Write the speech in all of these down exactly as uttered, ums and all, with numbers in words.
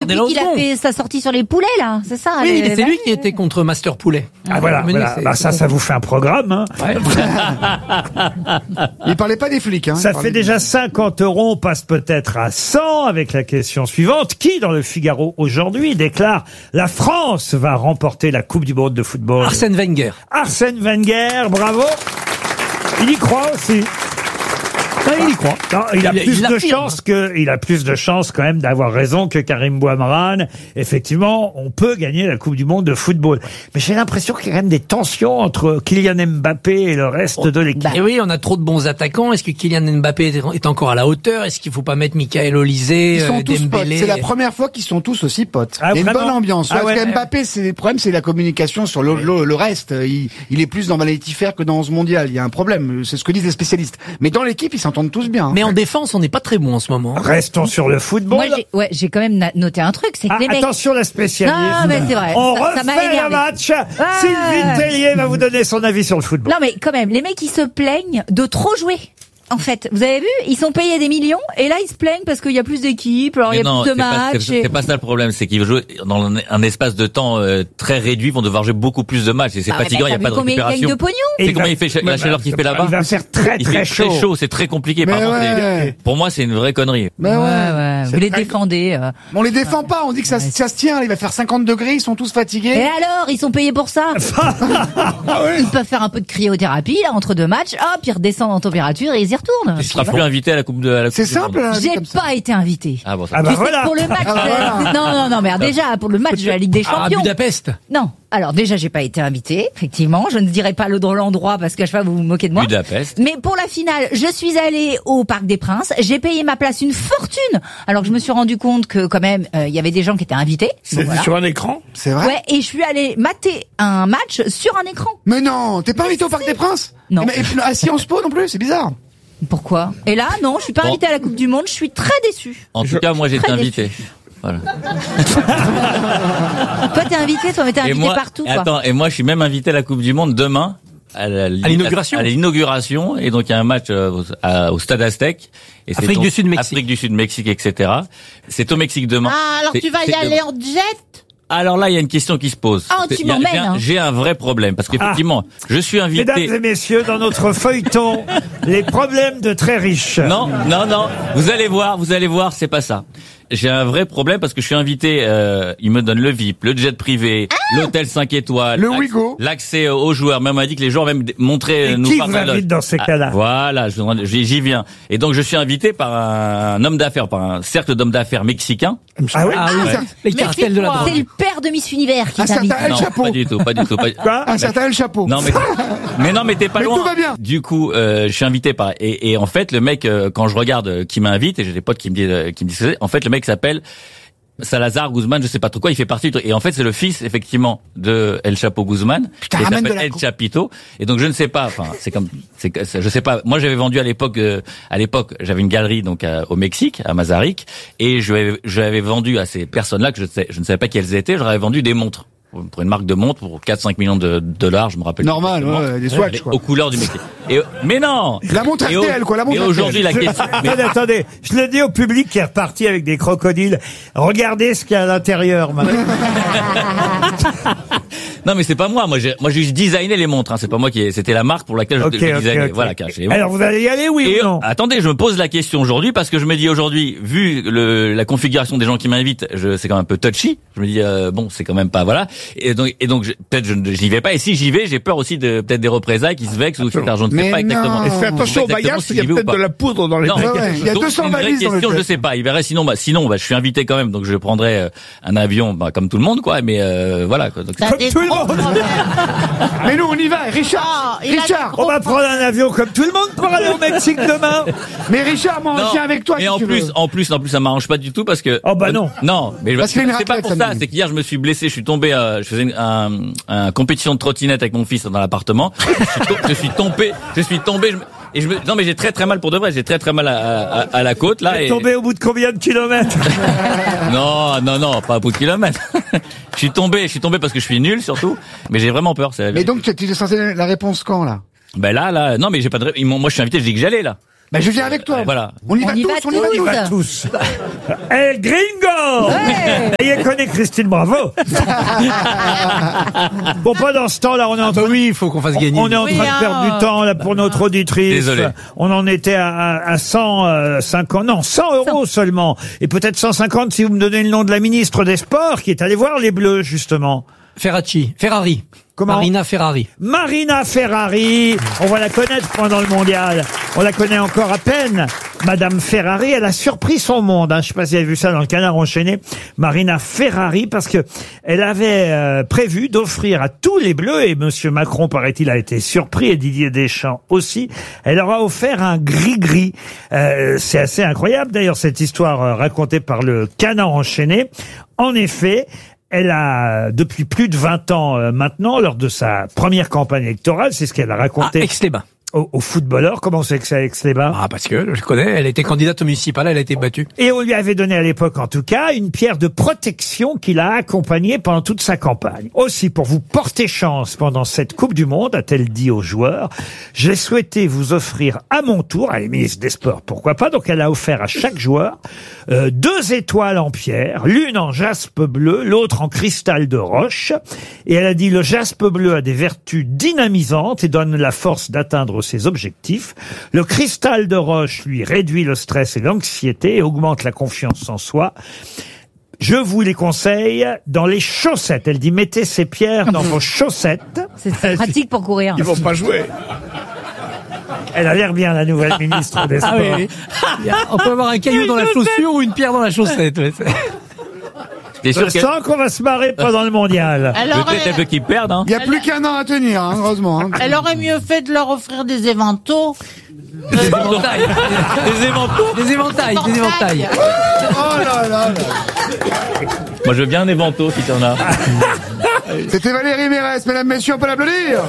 Bernardella dit qu'il a fait sa sortie sur les poulets, là, c'est ça? Oui, les... c'est lui qui était contre Master Poulet. Ah voilà, Menu, voilà. c'est- Bah, ça, ça vous fait un programme. Hein. Ouais. Il parlait pas des flics. Hein. Ça Il fait parlait déjà cinquante euros, on passe peut-être à cent avec la question suivante. Qui, dans le Figaro aujourd'hui, déclare « La France va remporter la Coupe du Monde de football » Arsène Wenger. Arsène Wenger, bravo. Il y croit aussi. Ah, il y croit. Non, il a Il- plus il de l'affirme. chances que, il a plus de chances quand même d'avoir raison que Karim Bouamran. Effectivement, on peut gagner la Coupe du Monde de football. Mais j'ai l'impression qu'il y a quand même des tensions entre Kylian Mbappé et le reste de l'équipe. Bah, Et oui, on a trop de bons attaquants. Est-ce que Kylian Mbappé est- est encore à la hauteur? Est-ce qu'il faut pas mettre Michael Olise, Ils sont euh, tous potes. Dembélé? C'est la première fois qu'ils sont tous aussi potes. Ah, il y a une vraiment bonne ambiance. Ah, Parce ouais. que Mbappé, c'est le problème, c'est la communication sur le, le, le reste. Il, il est plus dans Vanity Fair que dans ce mondial. Il y a un problème. C'est ce que disent les spécialistes. Mais dans l'équipe, ils s'entendent tous bien. Mais en défense, on n'est pas très bon en ce moment. Restons sur le football. Moi, j'ai, ouais, j'ai quand même na- noté un truc, c'est que Ah, les mecs... attention la spécialiste. Non, mais c'est vrai. On Ça- ça m'a refait le énervé. match. Ouais. Sylvie Tellier va vous donner son avis sur le football. Non, mais quand même, les mecs, ils se plaignent de trop jouer. En fait, vous avez vu, ils sont payés des millions et là ils se plaignent parce qu'il y a plus d'équipes, alors il y a Mais non, plus de c'est pas, matchs. c'est, et- c'est pas ça le problème, c'est qu'ils jouent dans un, un espace de temps euh, très réduit, ils vont devoir jouer beaucoup plus de matchs et c'est Ah ouais, fatigant, il bah, n'y a t'as pas vu de combien ils gagnent récupération. de pognon? Et C'est il combien va- il fait la bah, chaleur qu'il fait là-bas? Il va faire très Il très fait chaud. très chaud, c'est très compliqué. Mais Par contre, ouais. c'est- pour moi, c'est une vraie connerie. Mais Ouais, ouais. ouais, C'est vous les très- défendez. euh. On les défend pas. On dit que ça, ça se tient. Il va faire cinquante degrés. Ils sont tous Et fatigués. alors, ils sont payés pour ça. Ils peuvent faire un peu de cryothérapie là entre deux matchs, hop, ils redescendent en température et ils y retournent. Il sera plus invité à la Coupe de à la C'est Coupe du simple. Monde. hein, dit J'ai comme ça. pas été invité. Ah bon, ça Ah bah Tu sais, voilà. pour le match, Ah bah voilà. non, non, non, mais alors déjà, pour le match de la Ligue des Ah, à Champions. Budapest. Non. Alors déjà, j'ai pas été invité, effectivement. Je ne dirai pas le dans l'endroit parce que je sais pas, vous vous moquez de moi. Budapest. Mais pour la finale, je suis allée au Parc des Princes. J'ai payé ma place une fortune. Alors que je me suis rendu compte que quand même, euh, il y avait des gens qui étaient invités. Donc, voilà. sur un écran. C'est vrai. Ouais, et je suis allée mater un match sur un écran. Mais non, t'es pas invité au Parc des Princes. Non. Mais, et puis, à Sciences Po non plus. C'est bizarre. Pourquoi? Et là, non, je suis pas Bon. invitée à la Coupe du Monde. Je suis très déçue. En tout cas, moi, j'ai été Très invité. Voilà. Toi, t'es invité, toi, mais t'es Et invité moi, partout, quoi. attends, et moi, je suis même invité à la Coupe du Monde demain. À, la- À l'inauguration. À l'inauguration. Et donc, il y a un match euh, au, à- au Stade Aztec. Et c'est Afrique donc- du Sud, Mexique. Afrique du Sud, Mexique, et cetera. C'est au Mexique demain. Ah, alors C'est- tu vas y c'est aller demain. en jet? Alors là, il y a une question qui se pose. Ah, tu C'est- il y a- m'emmènes, j'ai un- hein. J'ai un vrai problème. Parce qu'effectivement, je suis Mesdames et invité. messieurs, dans notre feuilleton, les problèmes de très riches. Non, non, non. Vous allez voir, vous allez voir, c'est pas ça. J'ai un vrai problème parce que je suis invité, euh, ils me donnent le V I P, le jet privé, l'hôtel cinq étoiles, Le l'acc- Ouigo. l'accès aux joueurs. Même on m'a dit que les joueurs même d- montraient Et nous qui par vous la loge. invite dans ces Ah, cas-là? Voilà, je- j'y j'y viens. Et donc je suis invité par un homme d'affaires, par un cercle d'hommes d'affaires mexicains. Ah oui. Ah oui, Ouais. les cartels de la Méfie-toi. drogue. C'est le père de Miss Univers qui Un t'invite. certain El Non, Chapeau. pas du tout, pas du tout. Pas... Quoi Un certain El Chapeau. Non mais mais non mais t'es pas Mais loin. tout va bien. Du coup, euh, je suis invité par et, et en fait le mec euh, quand je regarde euh, qui m'invite et j'ai des potes qui me disent euh, qui me disent que c'est, en fait le mec s'appelle Salazar Guzman, je sais pas trop quoi, il fait partie du truc. Et en fait, c'est le fils, effectivement, de El Chapo Guzman. Putain, qui ramène s'appelle de la El coupe. Chapito. Et donc, je ne sais pas, enfin, c'est comme, c'est, que- c'est- je sais pas. Moi, j'avais vendu à l'époque, euh, à l'époque, j'avais une galerie, donc, à- au Mexique, à Mazarik. Et je l'avais, je l'avais vendu à ces personnes-là que je, sais, je ne savais pas qui elles étaient. Je leur avais vendu des montres. Pour une marque de montre pour quatre cinq millions de dollars, je me rappelle. Normal, exactement. ouais, des Swatch, Les- quoi. Aux couleurs du Mexique. Et, mais non! La montre Et au- R T L, quoi, la montre Et R T L. aujourd'hui, la question, mais- Attendez, attendez, je le dis au public qui est reparti avec des crocodiles. Regardez ce qu'il y a à l'intérieur, maintenant. Non, mais c'est pas moi. Moi, j'ai, moi, j'ai juste designé les montres. Hein. C'est pas moi qui. ai- C'était la marque pour laquelle je, Ok, je ok, designais. ok. Voilà, car j'ai- Alors, vous allez y aller, oui Et ou non? attendez, je me pose la question aujourd'hui parce que je me dis aujourd'hui, vu le, la configuration des gens qui m'invitent, je, c'est quand même un peu touchy. Je me dis euh, bon, c'est quand même pas voilà. Et donc, et donc je- peut-être je ne- j'y vais pas. Et si j'y vais, j'ai peur aussi de peut-être des représailles qui se vexent ou cet argent. Je ne sais Mais pas exactement. non. Je Et sais fais pas attention au exactement bagage, si il y a j'y vais ou peut-être pas. de la poudre dans les Non, bagages. Ouais, ouais, il y a donc, deux cents une vraie valises dans le question, jet. je sais pas. Il verrait sinon, bah, sinon, bah, je suis invité quand même, donc je prendrai euh, un avion, bah, comme tout le monde, quoi. Mais euh, voilà. Quoi. Donc, T'as Comme des tout le gros monde. problèmes. Mais nous, on y va. Richard. Ah, il a Richard. des On va prendre un avion comme tout le monde pour aller au Mexique demain. Mais Richard, moi, on vient avec toi. mais si en tu plus, veux. en plus, en plus, ça m'arrange pas du tout parce que. Oh, bah non. Non, mais Parce qu'il y a une c'est pas raclette pour ça. samedi. C'est qu'hier je me suis blessé, je suis tombé, euh, je faisais une un, un compétition de trottinette avec mon fils dans l'appartement. Je suis, to- je suis tombé, je suis tombé. Je me- et je me, non mais j'ai très très mal pour de vrai. J'ai très très mal à, à, à la côte là. Vous êtes Et, tombé au bout de combien de kilomètres? non, non, non, pas à bout de kilomètres. Je suis tombé, je suis tombé parce que je suis nul surtout. Mais j'ai vraiment peur. C'est la Mais vérité. donc, tu tu es censé donner la réponse quand, là? Ben là, là, non mais j'ai pas de. ré- ils m'ont- Moi je suis invité, je dis que j'allais là. Ben je viens avec toi. Voilà. On y On va y tous, va on y va tous. tous. On va tous. El Gringo. Ouais. Et il connaît Christine Bravo. Bon, pendant ce temps-là, on est en train Bah oui, il faut qu'on fasse gagner. On est en train de perdre du temps là pour notre auditrice. Désolé. On en était à, à, à cent cinquante, non, cent euros seulement. Et peut-être cent cinquante si vous me donnez le nom de la ministre des Sports qui est allée voir les Bleus, justement. Ferracci, Ferrari. Comment? Marina Ferrari. Marina Ferrari, on va la connaître pendant le mondial. On la connaît encore à peine. Madame Ferrari, elle a surpris son monde. Hein. Je sais pas si vous avez vu ça dans le Canard enchaîné. Marina Ferrari, parce que elle avait euh, prévu d'offrir à tous les Bleus, et Monsieur Macron, paraît-il, a été surpris, et Didier Deschamps aussi, elle leur a offert un gris-gris. Euh, c'est assez incroyable, d'ailleurs, cette histoire euh, racontée par le Canard enchaîné. En effet, elle a, depuis plus de vingt ans euh, maintenant, lors de sa première campagne électorale, c'est ce qu'elle a Ah, raconté Aix-les-Bains. aux, aux footballeurs. Comment c'est que c'est à Aix-les-Bains? Ah, parce que je connais, elle était candidate au municipal, elle a été battue. Et on lui avait donné à l'époque, en tout cas, une pierre de protection qui l'a accompagnée pendant toute sa campagne. Aussi, pour vous porter chance pendant cette Coupe du Monde, a-t-elle dit aux joueurs, j'ai souhaité vous offrir à mon tour, à la ministre des Sports, pourquoi pas, donc elle a offert à chaque joueur euh, deux étoiles en pierre, l'une en jaspe bleu, l'autre en cristal de roche. Et elle a dit, le jaspe bleu a des vertus dynamisantes et donne la force d'atteindre ses objectifs. Le cristal de roche, lui, réduit le stress et l'anxiété et augmente la confiance en soi. Je vous les conseille dans les chaussettes. Elle dit, mettez ces pierres dans vos chaussettes. C'est c'est pratique pour courir. Ils vont pas jouer. Elle a l'air bien, la nouvelle ministre des Sports. Ah oui, oui. On peut avoir un caillou dans la chaussure ou une pierre dans la chaussette. Ouais, c'est- T'es Je sûr que sens qu'on va se marrer pendant le mondial. Elle aurait, peut-être un peu qu'ils perdent, hein? Il y a plus qu'un an à tenir, hein, heureusement. Hein. elle aurait mieux fait de leur offrir des éventaux. Des éventails. Des éventaux. Des éventails, des éventails. Oh là là là. Moi, je veux bien un éventot si t'en as. C'était Valérie Mérès, mesdames, messieurs, on peut l'applaudir.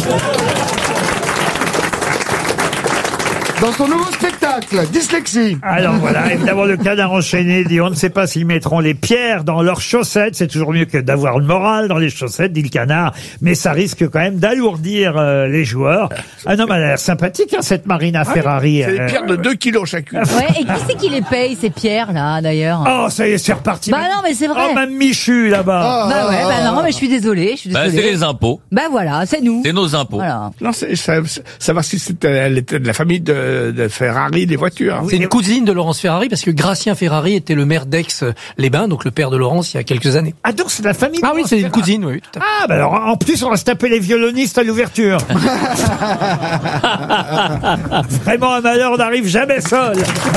Dans son nouveau spectacle, Dyslexie. Alors voilà, évidemment, le Canard enchaîné dit, on ne sait pas s'ils mettront les pierres dans leurs chaussettes. C'est toujours mieux que d'avoir le moral dans les chaussettes, dit le Canard. Mais ça risque quand même d'alourdir euh, les joueurs. Ah non, mais elle a l'air sympathique, hein, cette Marina Ferrari. C'est des euh. pierres de deux kilos chacune. Ouais, et qui c'est qui les paye, ces pierres-là, d'ailleurs? Oh, ça y est, c'est reparti. Bah non, mais c'est vrai. Oh, même Michu, là-bas. Bah ouais, bah non, mais je suis désolée, je suis Bah, désolée. c'est les impôts. Bah voilà, c'est nous. C'est nos impôts. Voilà. Non, c'est ça, savoir si c'était, elle était de la famille de, de Ferrari, des voitures. hein. C'est une cousine de Laurence Ferrari parce que Gracien Ferrari était le maire d'Aix-les-Bains, donc le père de Laurence il y a quelques années. Ah, donc c'est de la famille. Ah oui, c'est une cousine, oui. Tout à fait. Ah, bah alors, en plus, on va se taper les violonistes à l'ouverture. Vraiment, un malheur n'arrive jamais seul.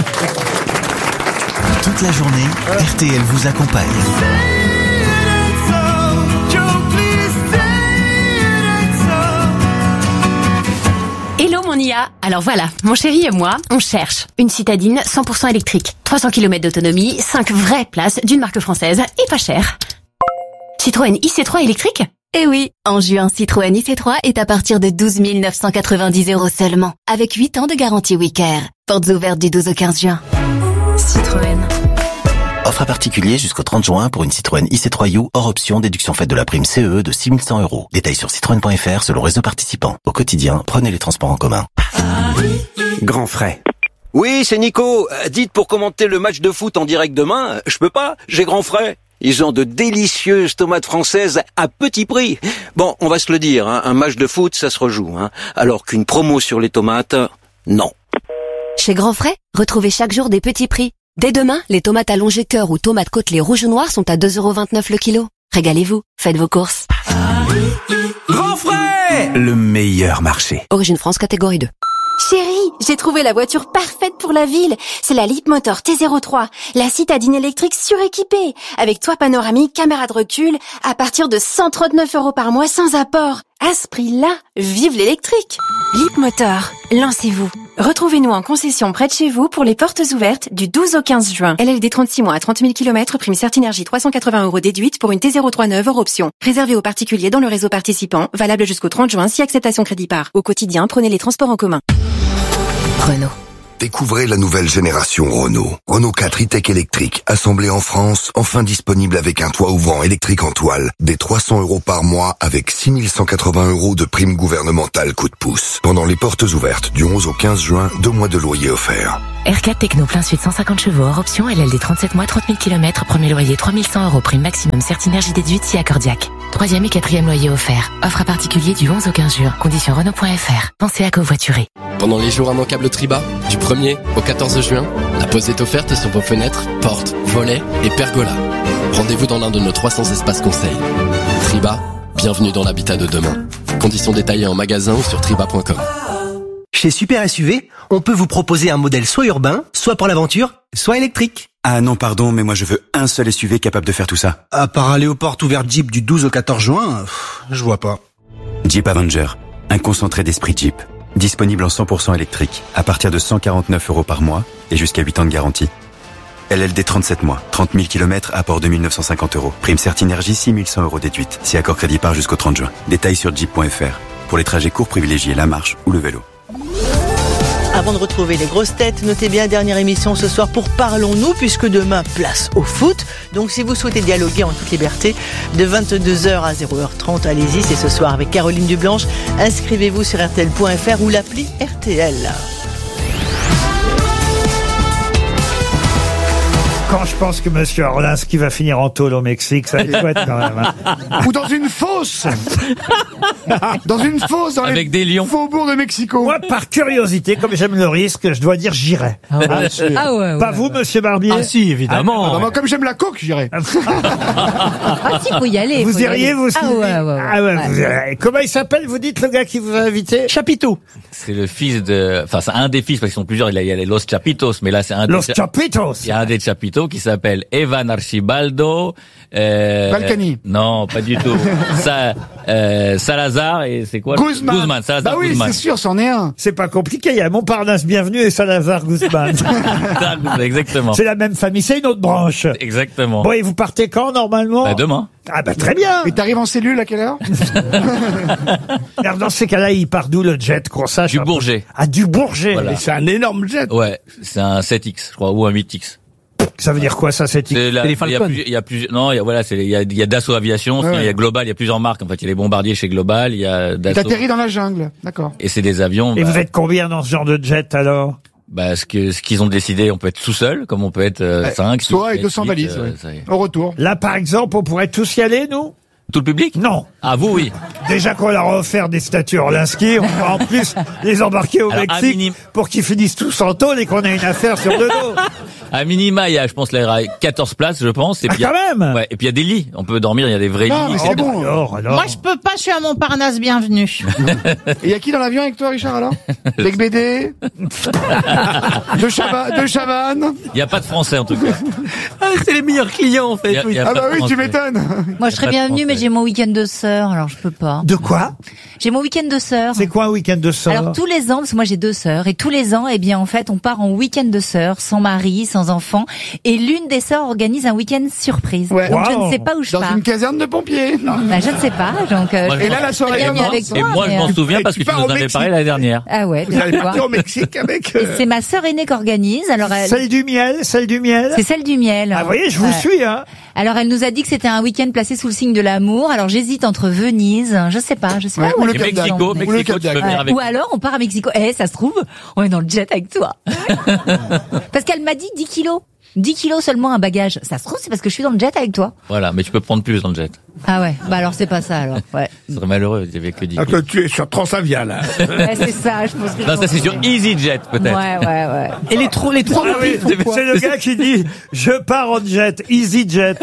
Toute la journée, R T L vous accompagne. Hello mon I A. Alors voilà, mon chéri et moi, on cherche une citadine cent pour cent électrique, trois cents kilomètres d'autonomie, cinq vraies places d'une marque française et pas cher. Citroën I C trois électrique? Eh oui, en juin, Citroën I C trois est à partir de douze mille neuf cent quatre-vingt-dix euros seulement, avec huit ans de garantie Wicare. Portes ouvertes du douze au quinze juin. Citroën. Offre à particulier jusqu'au trente juin pour une Citroën I C trois U hors option déduction faite de la prime C E de six mille cent euros. Détails sur citroën point f r selon réseau participant. Au quotidien, prenez les transports en commun. Grand frais. Oui, c'est Nico. Euh, Dites, pour commenter le match de foot en direct demain, euh, je peux pas, j'ai grand frais. Ils ont de délicieuses tomates françaises à petit prix. Bon, on va se le dire, hein, un match de foot, ça se rejoue. Hein, alors qu'une promo sur les tomates, non. Chez Grand Frais, retrouvez chaque jour des petits prix. Dès demain, les tomates allongées cœur ou tomates côtelées rouges ou noires sont à deux euros vingt-neuf le kilo. Régalez-vous, faites vos courses. Grand frais. Le meilleur marché. Origine France, catégorie deux. Chérie, j'ai trouvé la voiture parfaite pour la ville. C'est la Leapmotor T zéro trois, la citadine électrique suréquipée, avec toit panoramique, caméra de recul, à partir de cent trente-neuf euros par mois sans apport. À ce prix-là, vive l'électrique. Leapmotor, lancez-vous. Retrouvez-nous en concession près de chez vous pour les portes ouvertes du douze au quinze juin. L L D trente-six mois à trente mille kilomètres, prime Certinergie trois cent quatre-vingts euros déduite pour une T zéro trois neuve hors option. Réservé aux particuliers dans le réseau participant, valable jusqu'au trente juin si acceptation crédit par. Au quotidien, prenez les transports en commun. Renault. Découvrez la nouvelle génération Renault. Renault quatre e-tech électrique, assemblé en France, enfin disponible avec un toit ouvrant électrique en toile, des trois cents euros par mois avec six mille cent quatre-vingts euros de prime gouvernementale coup de pouce. Pendant les portes ouvertes du onze au quinze juin, deux mois de loyer offerts. R quatre Techno plein sud cent cinquante chevaux, hors option, L L D trente-sept mois, trente mille kilomètres, premier loyer trois mille cent euros, prime maximum Certinergie déduite si accordiaque. Troisième et quatrième loyer offert. Offre à particulier du onze au quinze juin. Conditions Renault point F R. Pensez à covoiturer. Pendant les jours immanquables Triba, du premier au quatorze juin, la pause est offerte sur vos fenêtres, portes, volets et pergolas. Rendez-vous dans l'un de nos trois cents espaces conseils. Triba, bienvenue dans l'habitat de demain. Conditions détaillées en magasin ou sur triba point com. Chez Super S U V, on peut vous proposer un modèle soit urbain, soit pour l'aventure, soit électrique. Ah non, pardon, mais moi je veux un seul S U V capable de faire tout ça. À part aller aux portes ouvertes Jeep du douze au quatorze juin, pff, je vois pas. Jeep Avenger, un concentré d'esprit Jeep. Disponible en cent pour cent électrique, à partir de cent quarante-neuf euros par mois et jusqu'à huit ans de garantie. L L D trente-sept mois, trente mille kilomètres, apport deux mille neuf cent cinquante euros. Prime Certinergie six mille cent euros déduite, si accord crédit par jusqu'au trente juin. Détails sur jeep point F R. Pour les trajets courts, privilégiez la marche ou le vélo. Avant de retrouver les grosses têtes, notez bien, dernière émission ce soir pour Parlons-nous, puisque demain, place au foot. Donc si vous souhaitez dialoguer en toute liberté, de vingt-deux heures à zéro heure trente, allez-y, c'est ce soir avec Caroline Dublanche. Inscrivez-vous sur R T L point F R ou l'appli R T L. Quand je pense que Monsieur Orlinski va finir en tôle au Mexique, ça est chouette quand même. Hein. Ou dans une fosse. Dans une fosse dans Avec les des lions. faubourgs de Mexico. Moi, par curiosité, comme j'aime le risque, je dois dire j'irai. Ah ouais. Hein, Ah ouais, ouais, Pas ouais. vous, Monsieur Barbier. Ah si, évidemment. Ah, bah, moi, comme j'aime la coke, j'irai. Ah si, faut y aller. Vous faut y iriez, aller. vous aussi Ah ouais, ouais, ouais. Ah ouais, Ouais. vous irez. Comment il s'appelle, vous dites, le gars qui vous a invité? Chapiteau. C'est le fils de, enfin c'est un des fils parce qu'ils sont plusieurs. Il y a, il y a les Los Chapitos, mais là c'est un Los des, Chapitos. il y a un des Chapitos qui s'appelle Evan Archibaldo. Euh, Balkany. Non, pas du tout. Ça, euh, Salazar et c'est quoi? Guzman. Guzman. Salazar Bah oui, Guzman. c'est sûr, c'en est un. C'est pas compliqué, il y a Montparnasse Bienvenue et Salazar Guzman. Salazar Guzman, exactement. C'est la même famille, c'est une autre branche. Exactement. Bon, et vous partez quand, normalement? Bah, demain. Ah bah très bien. Et t'arrives en cellule à quelle heure? Alors, dans ces cas-là, il part d'où le jet, qu'on sache? Du un peu. Bourget. Ah, du Bourget. Voilà. Et c'est un énorme jet. Ouais, c'est un sept X, je crois, ou un huit X. Ça veut dire quoi, ça, c'est C'est la- les il y a Falcons. plusieurs, il y a plusieurs, non, il y a, voilà, c'est, il y a, il y a Dassault Aviation, Ouais, il y a ouais. Global, il y a plusieurs marques. En fait, il y a les bombardiers chez Global, il y a Dassault. T'atterris dans la jungle, d'accord. Et c'est des avions. Et bah, vous êtes combien dans ce genre de jet, alors? bah, ce que, ce qu'ils ont décidé, on peut être tout seul, comme on peut être euh, Ouais, cinq, Toi six, et deux cents sept, valises, huit, euh, ouais. ça y est. Au retour. Là, par exemple, on pourrait tous y aller, nous? Tout le public? Non. Ah, vous, oui. Déjà qu'on leur a offert des statues Orlinski, on va en plus les embarquer au Alors, à Mexique minim- pour qu'ils finissent tous en tôle et qu'on ait une affaire sur le dos. À minima, il y a, je pense, là, il y aura quatorze places, je pense. Et Ah, puis, il y a- quand même. Ouais, et puis il y a des lits. On peut dormir, il y a des vrais Non, lits. mais c'est Oh, bon. alors, alors. Moi, je peux pas, je suis à Montparnasse, bienvenue. Et y a qui dans l'avion avec toi, Richard, alors? Bec B D? De Chavannes? De Chavannes? Il y a pas de français, en tout cas. Ah, c'est les meilleurs clients, en Il y fait. a- oui. il y a Ah pas bah de oui, tu français. m'étonnes. Moi, je serais Pas de bienvenue, mais français. j'ai mon week-end de sœur, alors je peux pas. De quoi? J'ai mon week-end de sœur. C'est quoi un week-end de sœur? Alors tous les ans, parce que moi j'ai deux sœurs, et tous les ans, eh bien en fait, on part en week-end de sœur, sans mari, sans enfant, et l'une des sœurs organise un week-end surprise. Ouais. Donc je Wow. ne sais pas où je Dans pars. une caserne de pompiers. Bah, je ne sais pas, donc. euh, Moi, je Et là, m'en- la soirée Et et moi- moi, avec et toi, moi, je mais, m'en euh, souviens et parce tu que tu pars nous au en avais Mexique. parlé l'année dernière. Ah ouais. Vous allez tu vois. partir au Mexique avec... Et euh, c'est ma sœur aînée qui organise. Alors elle, Celle du miel, celle du miel. c'est celle du miel. Ah, vous voyez, je vous Ouais. suis, hein. Alors elle nous a dit que c'était un week-end placé sous le signe de l'amour. Alors j'hésite entre Venise, je sais pas, je sais Ouais, pas. ou où le Et elle Cap nous Mexico, emmène. Ou le Mexico, Cap tu peux d'Agde. venir Ouais. avec. Ou alors on part à Mexico. Eh, ça se trouve, on est dans le jet avec toi. Parce qu'elle m'a dit dix kilos. dix kilos seulement un bagage. Ça se trouve, c'est parce que je suis dans le jet avec toi. Voilà, mais tu peux prendre plus dans le jet. Ah ouais, bah alors c'est pas ça alors. Ouais, Ce serait malheureux, il y avait que dix. Ah, toi, tu es sur Transavia, là. ouais c'est ça, je pense que. Non, ça c'est sur EasyJet, peut-être. Ouais, ouais, ouais. Et les trois, les trois Ah oui, font quoi? c'est le gars qui dit je pars en jet, easy jet.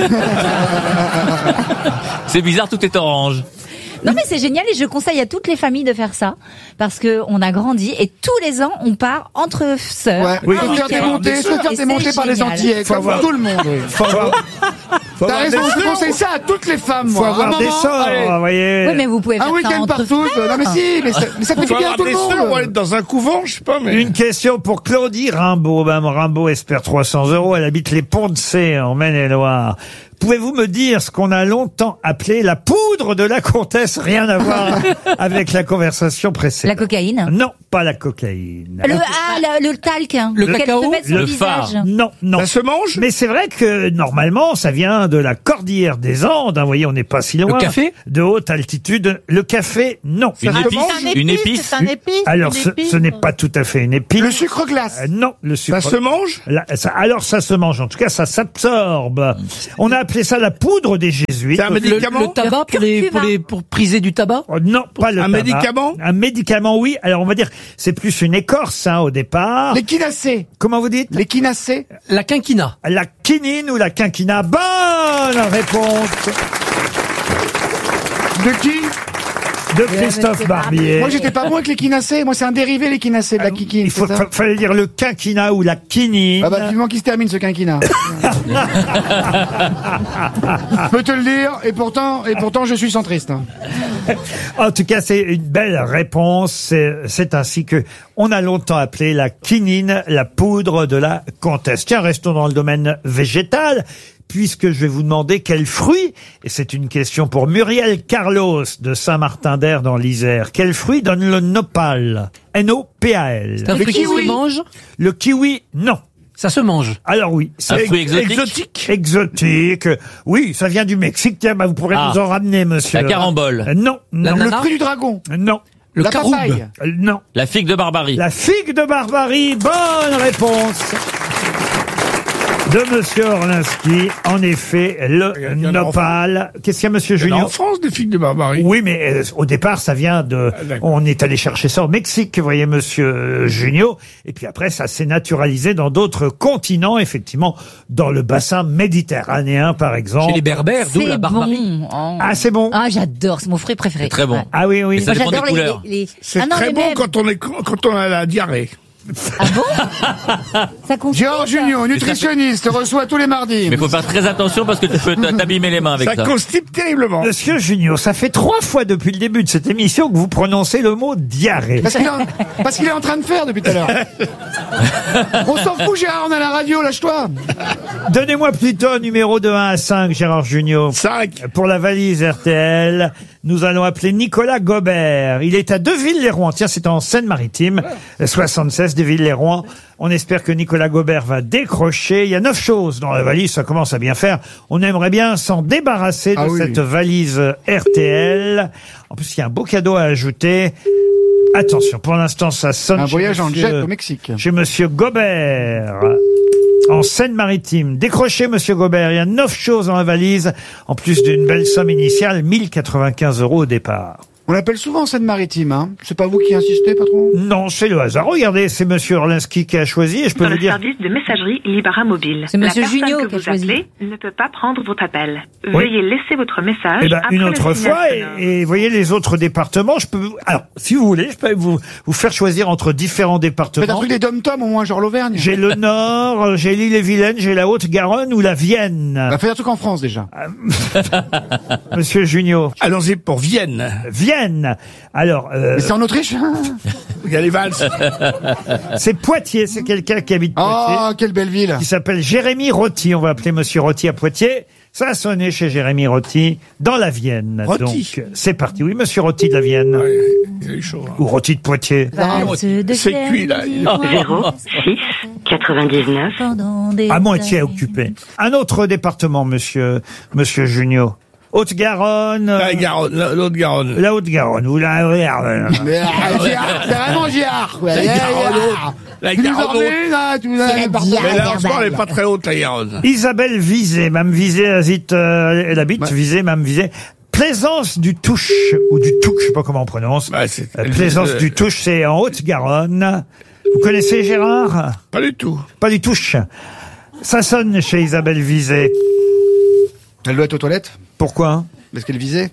C'est bizarre, tout est orange. Non mais c'est génial et je conseille à toutes les familles de faire ça parce que on a grandi et tous les ans on part entre sœurs. Ouais, Oui. se faire démonter, se faire Et c'est démonter par les génial. Antillais, Faut comme avoir- tout le monde. oui. Faut avoir, faut T'as avoir raison, des je sœurs. conseille ça à toutes les femmes, Faut moi. avoir Un des moment, sorts, allez. vous voyez. Oui mais vous pouvez Un faire ça week-end entre par tous. Non mais si, mais ça, mais ça fait Faut du bien à avoir tout le des sœurs ou monde. aller dans un couvent, je sais pas, mais... Une question pour Claudie Rimbaud. Mme Rimbaud espère trois cents euros. Elle habite les Ponts de C en Maine-et-Loire. Pouvez-vous me dire ce qu'on a longtemps appelé la poudre de la comtesse? Rien à voir avec la conversation La précédente. cocaïne. Non. pas la cocaïne. Le, ah, le, le talc. hein. Le Qu'elle cacao, se met sur le visage. phare. Non, non. Ça se mange? Mais c'est vrai que normalement, ça vient de la cordillère des Andes. Hein, vous voyez, on n'est pas si loin. Le café? De haute altitude. Le café, non. Une Ça se épice, mange. C'est un Une épice, épice. c'est un épice. Alors, une ce, épice. ce n'est pas tout à fait une épice. Le sucre glace. Euh, non, le sucre. Ça se mange? Là, ça- alors ça se mange, en tout cas ça s'absorbe. On a appelé ça la poudre des jésuites. C'est un Le, médicament? le tabac pour les, pour curcuma. les pour priser du tabac. Oh, non, pas le Un tabac. médicament? Un médicament, oui. Alors on va dire, c'est plus une écorce hein, au départ. L'équinacée. Comment vous dites? L'équinacée. La quinquina. La quinine ou la quinquina. Bonne réponse De qui? de Christophe Barbier. Moi, j'étais pas bon avec l'équinacée. Moi, c'est un dérivé, l'équinacée de la kikine. Il faut, c'est ça fa- fallait dire le quinquina ou la quinine. Ah bah, vivement qu'il se termine, ce quinquina. Je peux te le dire, et pourtant, et pourtant, je suis centriste. hein. En tout cas, c'est une belle réponse. C'est, c'est ainsi que on a longtemps appelé la quinine la poudre de la comtesse. Tiens, restons dans le domaine végétal, puisque je vais vous demander quel fruit, et c'est une question pour Muriel Carlos de Saint-Martin-d'Air dans l'Isère, quel fruit donne le nopal? N O P A L. C'est un fruit qui se mange. Le kiwi, non. Ça se mange. Alors oui, Un c'est fruit exotique. Exotique. exotique. Oui, ça vient du Mexique. Tiens, bah, vous pourrez Ah. nous en ramener, monsieur. La carambole. Euh, Non, non. L'ananas. Le fruit du dragon. Non. Le La caroube. papaye. Euh, Non. La figue de Barbarie. La figue de Barbarie, bonne réponse de monsieur Orlinski. En effet, le Il y en a en nopal. Qu'est-ce qu'il y a, monsieur Il y en a Junior? en France, des figues de Barbarie. Oui, mais euh, au départ, ça vient de... Ah, d'accord. On est allé chercher ça au Mexique, vous voyez, monsieur euh, Junio. Et puis après, ça s'est naturalisé dans d'autres continents, effectivement, dans le bassin méditerranéen, par exemple. Chez les Berbères, d'où C'est la barbarie. bon. Oh. Ah, c'est bon. Ah, j'adore, c'est mon fruit préféré. C'est très bon. Ouais. Ah oui, oui. Mais ça Moi, dépend des j'adore les, couleurs. les, les- C'est Ah non, très mais bon même- quand on, est, quand on a la diarrhée. Ah bon? Ça compte. Gérard Junior, nutritionniste, reçoit tous les mardis. Mais faut faire très attention parce que tu peux t- t'abîmer les mains avec Ça ça. constipe terriblement. Monsieur Junio, ça fait trois fois depuis le début de cette émission que vous prononcez le mot diarrhée. Parce qu'il est, en- parce qu'il est en train de faire depuis tout à l'heure. On s'en fout, Gérard, on a la radio, lâche-toi. Donnez-moi plutôt un numéro de un à cinq, Gérard Junio. cinq. Pour la valise R T L, nous allons appeler Nicolas Gobert. Il est à Deville-les-Rouen. Tiens, c'est en Seine-Maritime, soixante-seize Deville-les-Rouen. On espère que Nicolas Gobert va décrocher. Il y a neuf choses dans la valise, ça commence à bien faire. On aimerait bien s'en débarrasser de Ah oui. cette valise R T L. En plus, il y a un beau cadeau à ajouter. Attention, pour l'instant, ça sonne Un chez voyage en monsieur- jet au Mexique. chez monsieur Gobert. En Seine-Maritime. Décrochez, monsieur Gobert. Il y a neuf choses dans la valise, en plus d'une belle somme initiale, mille quatre-vingt-quinze euros au départ. On l'appelle souvent Seine-Maritime, hein. C'est pas vous qui insistez, patron? Non, c'est le hasard. Regardez, c'est monsieur Orlinski qui a choisi, et je peux Dans vous le dire... service de messagerie Libara Mobile. C'est Monsieur La personne Junio que qui a vous choisi. appelez ne peut pas prendre votre appel. Oui. Veuillez laisser votre message Eh ben, après une le autre signal fois, sonore. et, et voyez les autres départements, je peux vous... Alors, si vous voulez, je peux vous, vous faire choisir entre différents Faites un départements. truc des dom-toms, au moins, genre l'Auvergne. J'ai le Nord, j'ai l'île-et-Vilaine, j'ai la Haute-Garonne ou la Vienne. Bah, faites un truc en France, déjà. Monsieur Junio. Allons-y pour Vienne. Vienne. Alors, euh, Mais c'est en Autriche? Il y a les valses. c'est Poitiers, c'est quelqu'un qui habite Poitiers. Oh, quelle belle ville. Qui s'appelle Jérémy Rotti. On va appeler monsieur Rotti à Poitiers. Ça a sonné chez Jérémy Rotti dans la Vienne. Rotti. Donc, c'est parti. Oui, monsieur Rotti de la Vienne. Ouais, il est chaud. hein. Ou Rotti de Poitiers. Valse de C'est Claire cuit, là. du Oh, roi. zéro six quatre-vingt-dix-neuf. Pendant des À moitié années. occupé. Un autre département, monsieur, monsieur Junio. Haute-Garonne. La Garonne, la- l'autre Garonne. La Haute-Garonne. Ou la Haute-Garonne. Mais, ah, Gérard, c'est vraiment Gérard, quoi. La Yeah, Garonne yeah. haute. La Tu nous Garonne emmènes, là, tu nous emmènes partout. Mais là, en ce moment, elle est pas très haute, la Garonne. Isabelle Vizet. Mme Vizet, elle habite, euh, elle habite Ouais. Vizet, Mme Vizet. Plaisance du Touche, ou du Touque, je sais pas comment on prononce. Bah, c'est- Euh, Plaisance euh, du Touche, c'est en Haute-Garonne. Vous connaissez Gérard? Pas du tout. Pas du Touche. Ça sonne chez Isabelle Vizet. Elle doit être aux toilettes? Pourquoi? Parce qu'elle visait.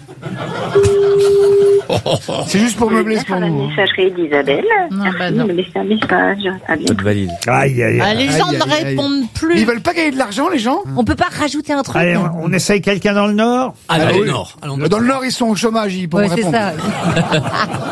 C'est juste pour meubler, c'est pour la nous. hein. messagerie d'Isabelle. Non, Merci bah non. de me laisser un message. À bientôt. Votre valise. Aïe, aïe, Ah, aïe. les gens Aïe, ne aïe, aïe. répondent plus. Ils veulent pas gagner de l'argent, les gens? On peut pas rajouter un truc. Allez, on, on essaye quelqu'un dans le Nord? Ah, Ah dans le oui. Nord. Allons Dans le Nord, ils sont au chômage, ils pourront Ouais, c'est répondre. ça.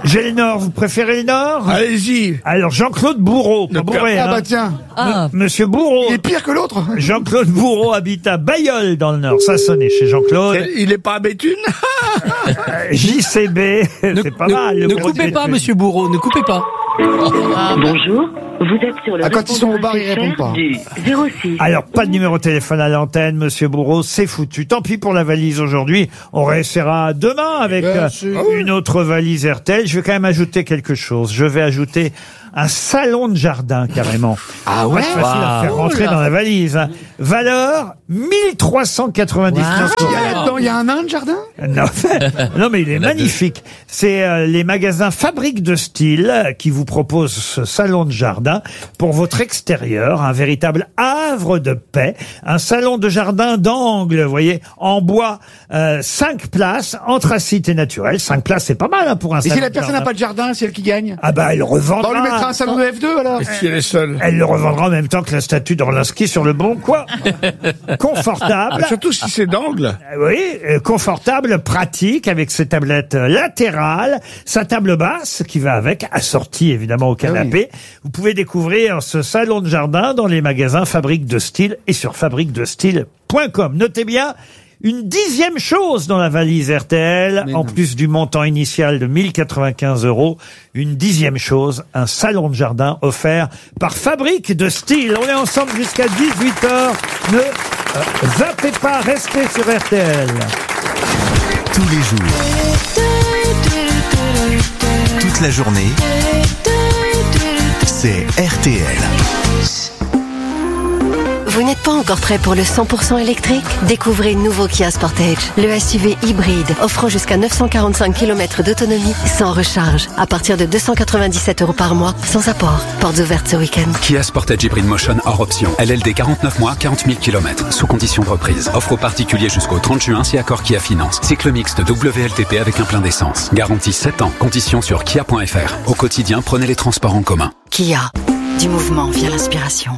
J'ai le Nord, vous préférez le Nord? Allez-y. Alors Jean-Claude Bourreau, pas Bourré, Ah hein. bah tiens. Ah. M- Monsieur Bourreau. Il est pire que l'autre. Jean-Claude Bourreau habite à Bailleul dans le Nord. Ça sonnait chez Jean-Claude. Il est pas à Béthune? J C B, Ne, c'est pas ne- mal. le ne bureau coupez de pas, Béthune. monsieur Bourreau, ne coupez pas. Bonjour, vous êtes sur le Ah, quand ils sont au bar, ils répondent pas. du zéro six. Alors, pas de numéro de téléphone à l'antenne, monsieur Bourreau, c'est foutu. Tant pis pour la valise aujourd'hui. On réessayera demain avec Bien euh, sûr. une autre valise R T L. Je vais quand même ajouter quelque chose. Je vais ajouter un salon de jardin, carrément. Ah ouais. Pas facile à faire rentrer dans la valise. hein. Valeur mille trois cent quatre-vingt-dix-neuf Il y a euros. là-dedans, il y a un nain de jardin. Non, non, mais il est magnifique. C'est euh, les magasins Fabrique de Style euh, qui vous proposent ce salon de jardin pour votre extérieur, un véritable havre de paix, un salon de jardin d'angle, vous voyez, en bois, euh, cinq places, anthracite et naturel. Cinq places, c'est pas mal hein, pour un Et salon. si la de personne n'a jardin. pas de jardin, c'est elle qui gagne. Ah bah elle revendra. Bah, on lui mettra un salon de F deux alors. Et si elle est seule? Elle le revendra en même temps que la statue d'Orlinski sur le Bon Coin. Confortable. Ah, surtout si c'est d'angle. Euh, Oui, euh, confortable, pratique, avec ses tablettes euh, latérales, sa table basse qui va avec, assortie évidemment au canapé. Vous pouvez découvrir ce salon de jardin dans les magasins Fabrique de Style et sur fabrique de style point com. Notez bien, une dixième chose dans la valise R T L, en plus du montant initial de mille quatre-vingt-quinze euros, une dixième chose, un salon de jardin offert par Fabrique de Style. On est ensemble jusqu'à dix-huit heures. Ne euh, zappez pas, restez sur R T L. Tous les jours. Toute la journée. C'est R T L. Vous n'êtes pas encore prêt pour le cent pour cent électrique? Découvrez le nouveau Kia Sportage, le S U V hybride offrant jusqu'à neuf cent quarante-cinq kilomètres d'autonomie sans recharge, à partir de deux cent quatre-vingt-dix-sept euros par mois, sans apport. Portes ouvertes ce week-end. Kia Sportage Hybrid Motion hors option. L L D quarante-neuf mois, quarante mille kilomètres. Sous condition de reprise. Offre aux particuliers jusqu'au trente juin si accord Kia Finance. Cycle mixte W L T P avec un plein d'essence. Garantie sept ans. Conditions sur kia point f r. Au quotidien, prenez les transports en commun. Kia, du mouvement via l'inspiration.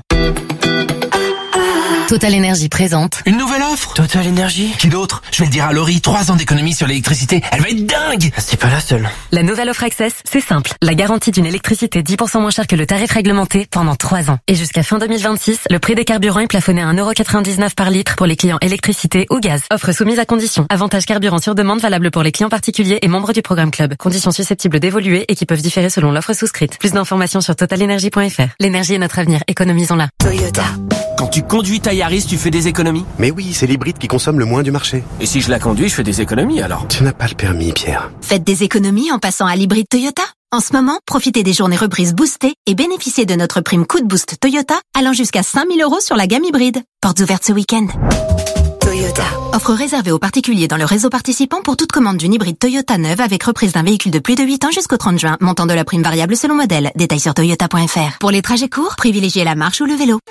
Total Énergie présente. Une nouvelle offre Total Énergie. Qui d'autre? Je vais le dire à Laurie, trois ans d'économie sur l'électricité. Elle va être dingue. C'est pas la seule. La nouvelle offre Access, c'est simple. La garantie d'une électricité dix pour cent moins chère que le tarif réglementé pendant trois ans. Et jusqu'à fin deux mille vingt-six, le prix des carburants est plafonné à un euro quatre-vingt-dix-neuf par litre pour les clients électricité ou gaz. Offre soumise à conditions. Avantage carburant sur demande valable pour les clients particuliers et membres du programme Club. Conditions susceptibles d'évoluer et qui peuvent différer selon l'offre souscrite. Plus d'informations sur total énergie point f r. L'énergie est notre avenir. Économisons-la. Toyota. Quand tu conduis ta Yaris, tu fais des économies? Mais oui, c'est l'hybride qui consomme le moins du marché. Et si je la conduis, je fais des économies alors? Tu n'as pas le permis, Pierre. Faites des économies en passant à l'hybride Toyota. En ce moment, profitez des journées reprises boostées et bénéficiez de notre prime coup de boost Toyota allant jusqu'à cinq mille euros sur la gamme hybride. Portes ouvertes ce week-end. Toyota. Offre réservée aux particuliers dans le réseau participant pour toute commande d'une hybride Toyota neuve avec reprise d'un véhicule de plus de huit ans jusqu'au trente juin. Montant de la prime variable selon modèle. Détails sur toyota point f r. Pour les trajets courts, privilégiez la marche ou le vélo.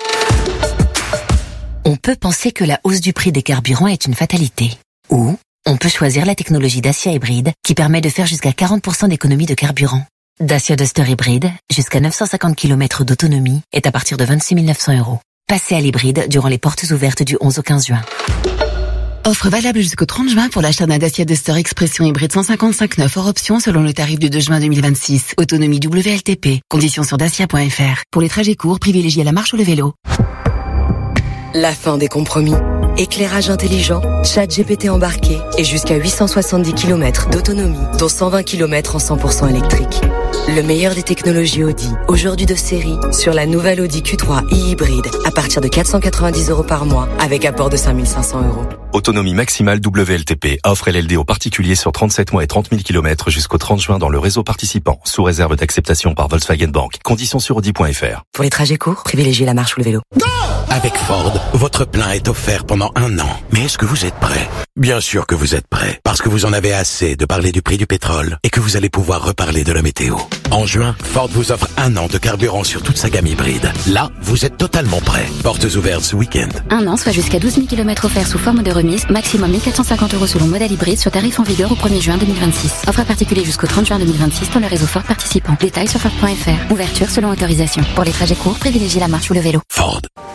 On peut penser que la hausse du prix des carburants est une fatalité. Ou on peut choisir la technologie Dacia hybride qui permet de faire jusqu'à quarante pour cent d'économie de carburant. Dacia Duster hybride, jusqu'à neuf cent cinquante kilomètres d'autonomie, est à partir de vingt-six mille neuf cents euros. Passez à l'hybride durant les portes ouvertes du onze au quinze juin. Offre valable jusqu'au trente juin pour l'achat d'un Dacia Duster Expression hybride cent cinquante-cinq neuf hors option selon le tarif du deux juin deux mille vingt-six. Autonomie W L T P. Conditions sur dacia point f r. Pour les trajets courts, privilégiez la marche ou le vélo. La fin des compromis. Éclairage intelligent, chat G P T embarqué et jusqu'à huit cent soixante-dix kilomètres d'autonomie, dont cent vingt kilomètres en cent pour cent électrique. Le meilleur des technologies Audi, aujourd'hui de série, sur la nouvelle Audi Q trois e-hybride, à partir de quatre cent quatre-vingt-dix euros par mois, avec apport de cinq mille cinq cents euros. Autonomie maximale W L T P. Offre L L D aux particuliers sur trente-sept mois et trente mille kilomètres jusqu'au trente juin dans le réseau participant, sous réserve d'acceptation par Volkswagen Bank. Conditions sur audi point f r. Pour les trajets courts, privilégiez la marche ou le vélo. Avec Ford, votre plein est offert pendant un an. Mais est-ce que vous êtes prêt? Bien sûr que vous êtes prêt, parce que vous en avez assez de parler du prix du pétrole et que vous allez pouvoir reparler de la météo. En juin, Ford vous offre un an de carburant sur toute sa gamme hybride. Là, vous êtes totalement prêt. Portes ouvertes ce week-end. Un an, soit jusqu'à douze mille kilomètres offerts sous forme de remise, maximum mille quatre cent cinquante euros selon modèle hybride sur tarif en vigueur au premier juin deux mille vingt-six. Offre à particulier jusqu'au trente juin deux mille vingt-six dans le réseau Ford participant. Détails sur Ford point f r. Ouverture selon autorisation. Pour les trajets courts, privilégiez la marche ou le vélo. Ford.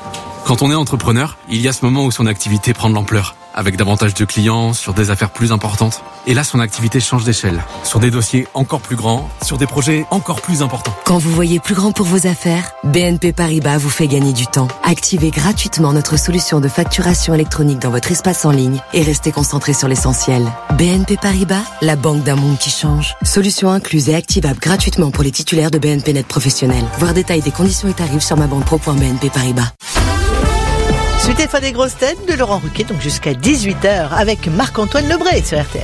Quand on est entrepreneur, il y a ce moment où son activité prend de l'ampleur, avec davantage de clients, sur des affaires plus importantes. Et là, son activité change d'échelle, sur des dossiers encore plus grands, sur des projets encore plus importants. Quand vous voyez plus grand pour vos affaires, B N P Paribas vous fait gagner du temps. Activez gratuitement notre solution de facturation électronique dans votre espace en ligne et restez concentré sur l'essentiel. B N P Paribas, la banque d'un monde qui change. Solution incluse et activable gratuitement pour les titulaires de B N P Net professionnels. Voir détails des conditions et tarifs sur ma banque pro point b n p paribas. Suite et fin des grosses têtes de Laurent Ruquier, donc jusqu'à dix-huit heures avec Marc-Antoine Lebré sur R T L.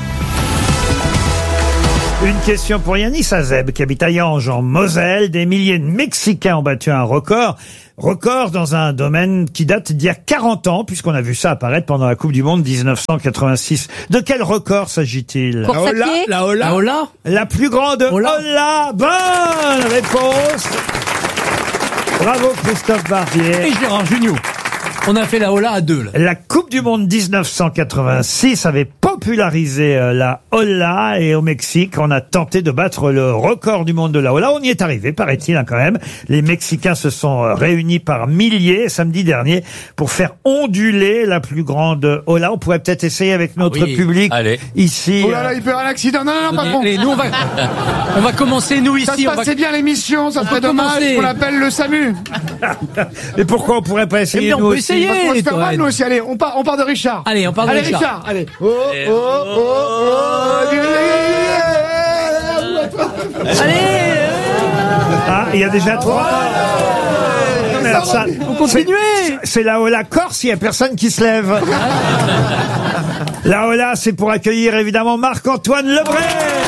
Une question pour Yanis Azeb, qui habite à Yange, en Moselle. Des milliers de Mexicains ont battu un record. Record dans un domaine qui date d'il y a quarante ans, puisqu'on a vu ça apparaître pendant la Coupe du Monde dix-neuf cent quatre-vingt-six. De quel record s'agit-il? Course à pied ? La Ola. La Ola. La plus grande Ola. Ola. Bonne réponse. Bravo Christophe Barbier. Et Gérard Jugnot. On a fait la Ola à deux, là. La Coupe du Monde dix-neuf cent quatre-vingt-six avait popularisé euh, la Ola, et au Mexique, on a tenté de battre le record du monde de la Ola. On y est arrivé, paraît-il, hein, quand même. Les Mexicains se sont euh, réunis par milliers samedi dernier pour faire onduler la plus grande Ola. On pourrait peut-être essayer avec notre Oui. public Allez. ici. Oh là là, il peut y avoir un accident. Non, non, non, patron. Allez, nous, on va, on va commencer, nous, ici. Ça se on va- passait bien l'émission, ça on serait peut dommage commencer. qu'on appelle le SAMU. Et pourquoi on pourrait pas essayer Eh bien, on nous peut aussi essayer. Parce qu'on va se faire toi, mal, Ed. nous aussi. Allez, on part, on part de Richard. Allez, on part de Allez, Richard. Richard. Allez. Oh, oh, oh, oh. Ah, il y a déjà trois. Non, mais alors ça, Faut continuer. c'est- c'est la Ola Corse, il n'y a personne qui se lève. La Ola, c'est pour accueillir évidemment Marc-Antoine Lebré.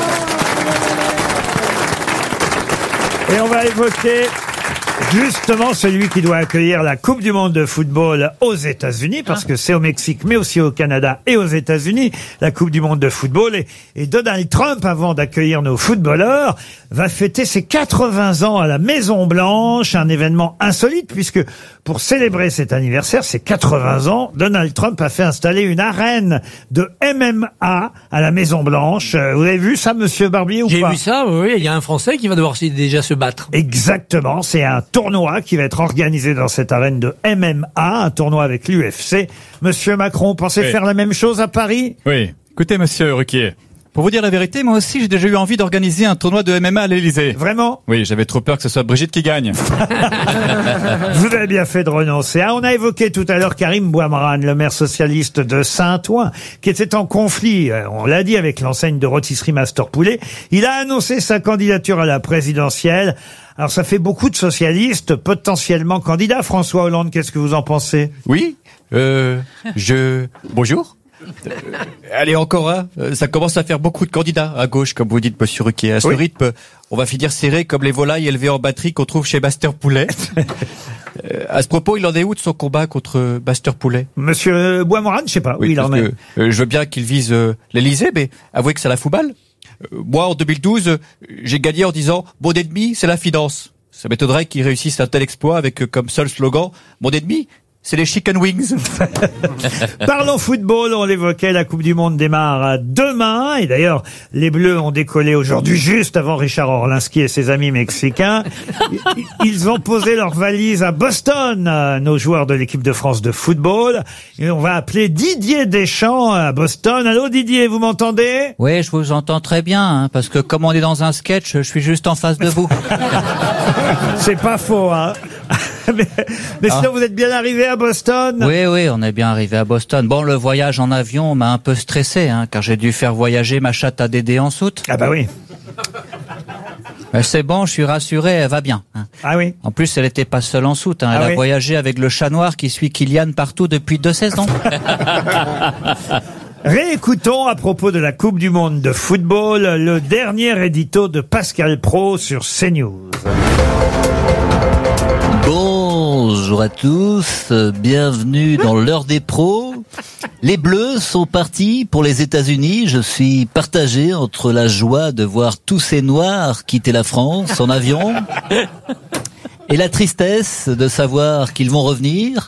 Et on va évoquer justement celui qui doit accueillir la Coupe du Monde de football aux États-Unis, parce que c'est au Mexique, mais aussi au Canada et aux États-Unis, la Coupe du Monde de football. Et, et Donald Trump, avant d'accueillir nos footballeurs, va fêter ses quatre-vingts ans à la Maison-Blanche, un événement insolite, puisque pour célébrer cet anniversaire, ses quatre-vingts ans, Donald Trump a fait installer une arène de M M A à la Maison-Blanche. Euh, Vous avez vu ça, monsieur Barbier, ou J'ai pas? vu ça, oui. Il y a un Français qui va devoir se- déjà se battre. Exactement, c'est un tournoi qui va être organisé dans cette arène de M M A, un tournoi avec l'U F C. Monsieur Macron, pensez Oui. faire la même chose à Paris? Oui. Écoutez, monsieur Ruquier, pour vous dire la vérité, moi aussi j'ai déjà eu envie d'organiser un tournoi de M M A à l'Élysée. Vraiment? Oui, j'avais trop peur que ce soit Brigitte qui gagne. Vous avez bien fait de renoncer. Ah, on a évoqué tout à l'heure Karim Bouamran, le maire socialiste de Saint-Ouen, qui était en conflit, euh, on l'a dit, avec l'enseigne de rôtisserie Master Poulet. Il a annoncé sa candidature à la présidentielle. Alors ça fait beaucoup de socialistes potentiellement candidats. François Hollande, qu'est-ce que vous en pensez? Oui, euh, je... Bonjour. Euh, allez, encore un. Euh, Ça commence à faire beaucoup de candidats à gauche, comme vous dites, monsieur Ruquier. À ce Oui. rythme, on va finir serré comme les volailles élevées en batterie qu'on trouve chez Master Poulet. Euh, à ce propos, il en est où de son combat contre Master Poulet? Monsieur Bouamran, je sais pas où Oui, il en parce est. que, euh, je veux bien qu'il vise euh, l'Élysée, mais avouez que ça la fout mal. Euh, moi, en deux mille douze, euh, j'ai gagné en disant « Mon ennemi, c'est la finance ». Ça m'étonnerait qu'il réussisse un tel exploit avec euh, comme seul slogan « Mon ennemi, c'est les chicken wings ». Parlons football, on l'évoquait, la Coupe du Monde démarre demain. Et d'ailleurs, les Bleus ont décollé aujourd'hui juste avant Richard Orlinski et ses amis mexicains. Ils ont posé leurs valises à Boston, euh, nos joueurs de l'équipe de France de football. Et on va appeler Didier Deschamps à Boston. Allô Didier, vous m'entendez? Oui, je vous entends très bien, hein, parce que comme on est dans un sketch, je suis juste en face de vous. C'est pas faux, hein. mais mais sinon, Ah. vous êtes bien arrivé à Boston? Oui, oui, on est bien arrivé à Boston. Bon, le voyage en avion m'a un peu stressé, hein, car j'ai dû faire voyager ma chatte à Dédé en soute. Ah bah oui. Mais c'est bon, je suis rassuré, elle va bien. hein. Ah oui. En plus, elle était pas seule en soute, hein, elle Ah a oui. voyagé avec le chat noir qui suit Kylian partout depuis deux saisons. Réécoutons à propos de la Coupe du Monde de football le dernier édito de Pascal Praud sur CNews. Bonjour à tous, euh, bienvenue dans l'heure des pros. Les Bleus sont partis pour les États-Unis. Je suis partagé entre la joie de voir tous ces Noirs quitter la France en avion et la tristesse de savoir qu'ils vont revenir.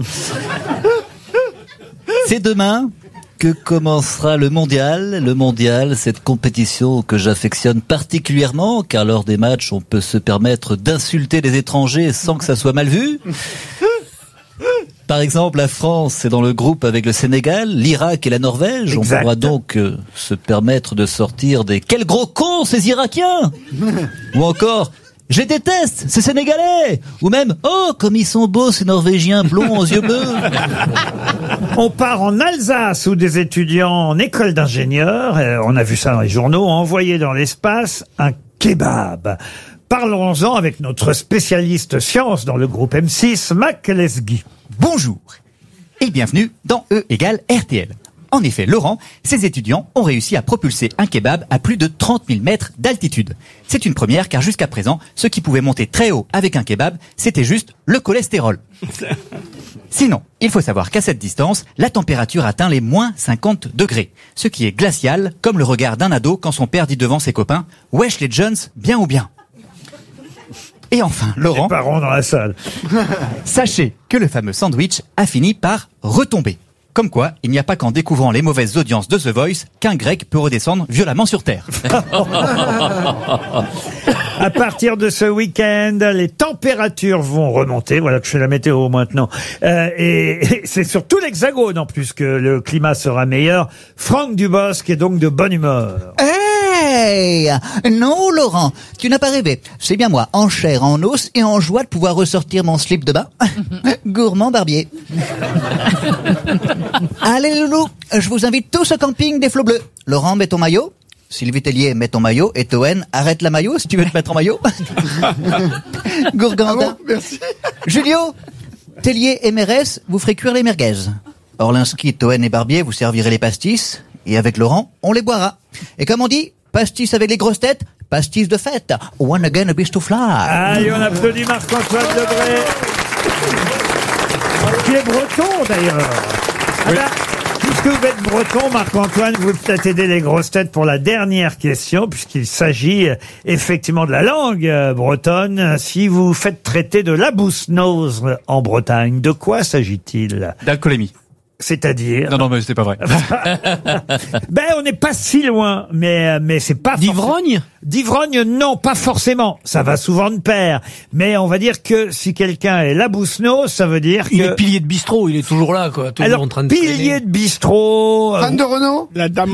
C'est demain que commencera le mondial. Le mondial, cette compétition que j'affectionne particulièrement, car lors des matchs, on peut se permettre d'insulter les étrangers sans que ça soit mal vu. Par exemple, la France est dans le groupe avec le Sénégal, l'Irak et la Norvège. Exact. On pourra donc euh, se permettre de sortir des « Quels gros cons ces Irakiens !» ou encore « Je les déteste, ces Sénégalais !» ou même « Oh, comme ils sont beaux ces Norvégiens blonds aux yeux bleus !» On part en Alsace où des étudiants en école d'ingénieurs, euh, on a vu ça dans les journaux, ont envoyé dans l'espace un kebab. Parlons-en avec notre spécialiste science dans le groupe M six, Mac Lesguy. Bonjour et bienvenue dans E égale R T L. En effet, Laurent, ces étudiants ont réussi à propulser un kebab à plus de trente mille mètres d'altitude. C'est une première car jusqu'à présent, ce qui pouvait monter très haut avec un kebab, c'était juste le cholestérol. Sinon, il faut savoir qu'à cette distance, la température atteint les moins cinquante degrés, ce qui est glacial, comme le regard d'un ado quand son père dit devant ses copains « Wesh les Jones, bien ou bien ?» Et enfin, Laurent, les parents dans la salle. Sachez que le fameux sandwich a fini par retomber. Comme quoi, il n'y a pas qu'en découvrant les mauvaises audiences de The Voice qu'un grec peut redescendre violemment sur Terre. À partir de ce week-end, les températures vont remonter. Voilà que je fais la météo maintenant. Euh, et, et c'est sur tout l'Hexagone en plus que le climat sera meilleur. Franck Dubosc est donc de bonne humeur. Hey! Non, Laurent, tu n'as pas rêvé. C'est bien moi, en chair, en os et en joie de pouvoir ressortir mon slip de bain. Gourmand barbier. Allez, loulou, je vous invite tous au camping des flots bleus. Laurent, mets ton maillot. Sylvie Tellier, mets ton maillot. Et Toen, arrête la maillot si tu veux te mettre en maillot. Gourgandin. Ah bon, merci. Julio, Tellier et Mérès, vous ferez cuire les merguez. Orlinski, Toen et Barbier, vous servirez les pastis. Et avec Laurent, on les boira. Et comme on dit, pastis avec les grosses têtes, pastis de fête. One again a beast to fly. Allez, on applaudit Marc-Antoine Lebré. Qui est breton d'ailleurs. Oui. Alors, puisque vous êtes breton, Marc-Antoine, vous pouvez peut-être aider les grosses têtes pour la dernière question, puisqu'il s'agit euh, effectivement de la langue euh, bretonne. Si vous faites traiter de l'abousnose en Bretagne, de quoi s'agit-il? D'alcoolémie. C'est-à-dire? Non, non, mais c'était pas vrai. Ben, on n'est pas si loin, mais, mais c'est pas... D'ivrogne? D'ivrogne, non, pas forcément. Ça va souvent de pair. Mais on va dire que si quelqu'un est labousnose, ça veut dire que... Il est pilier de bistrot, il est toujours là, quoi. Toujours Alors, en train de pilier traîner. de bistrot... Fan de Renault? La dame.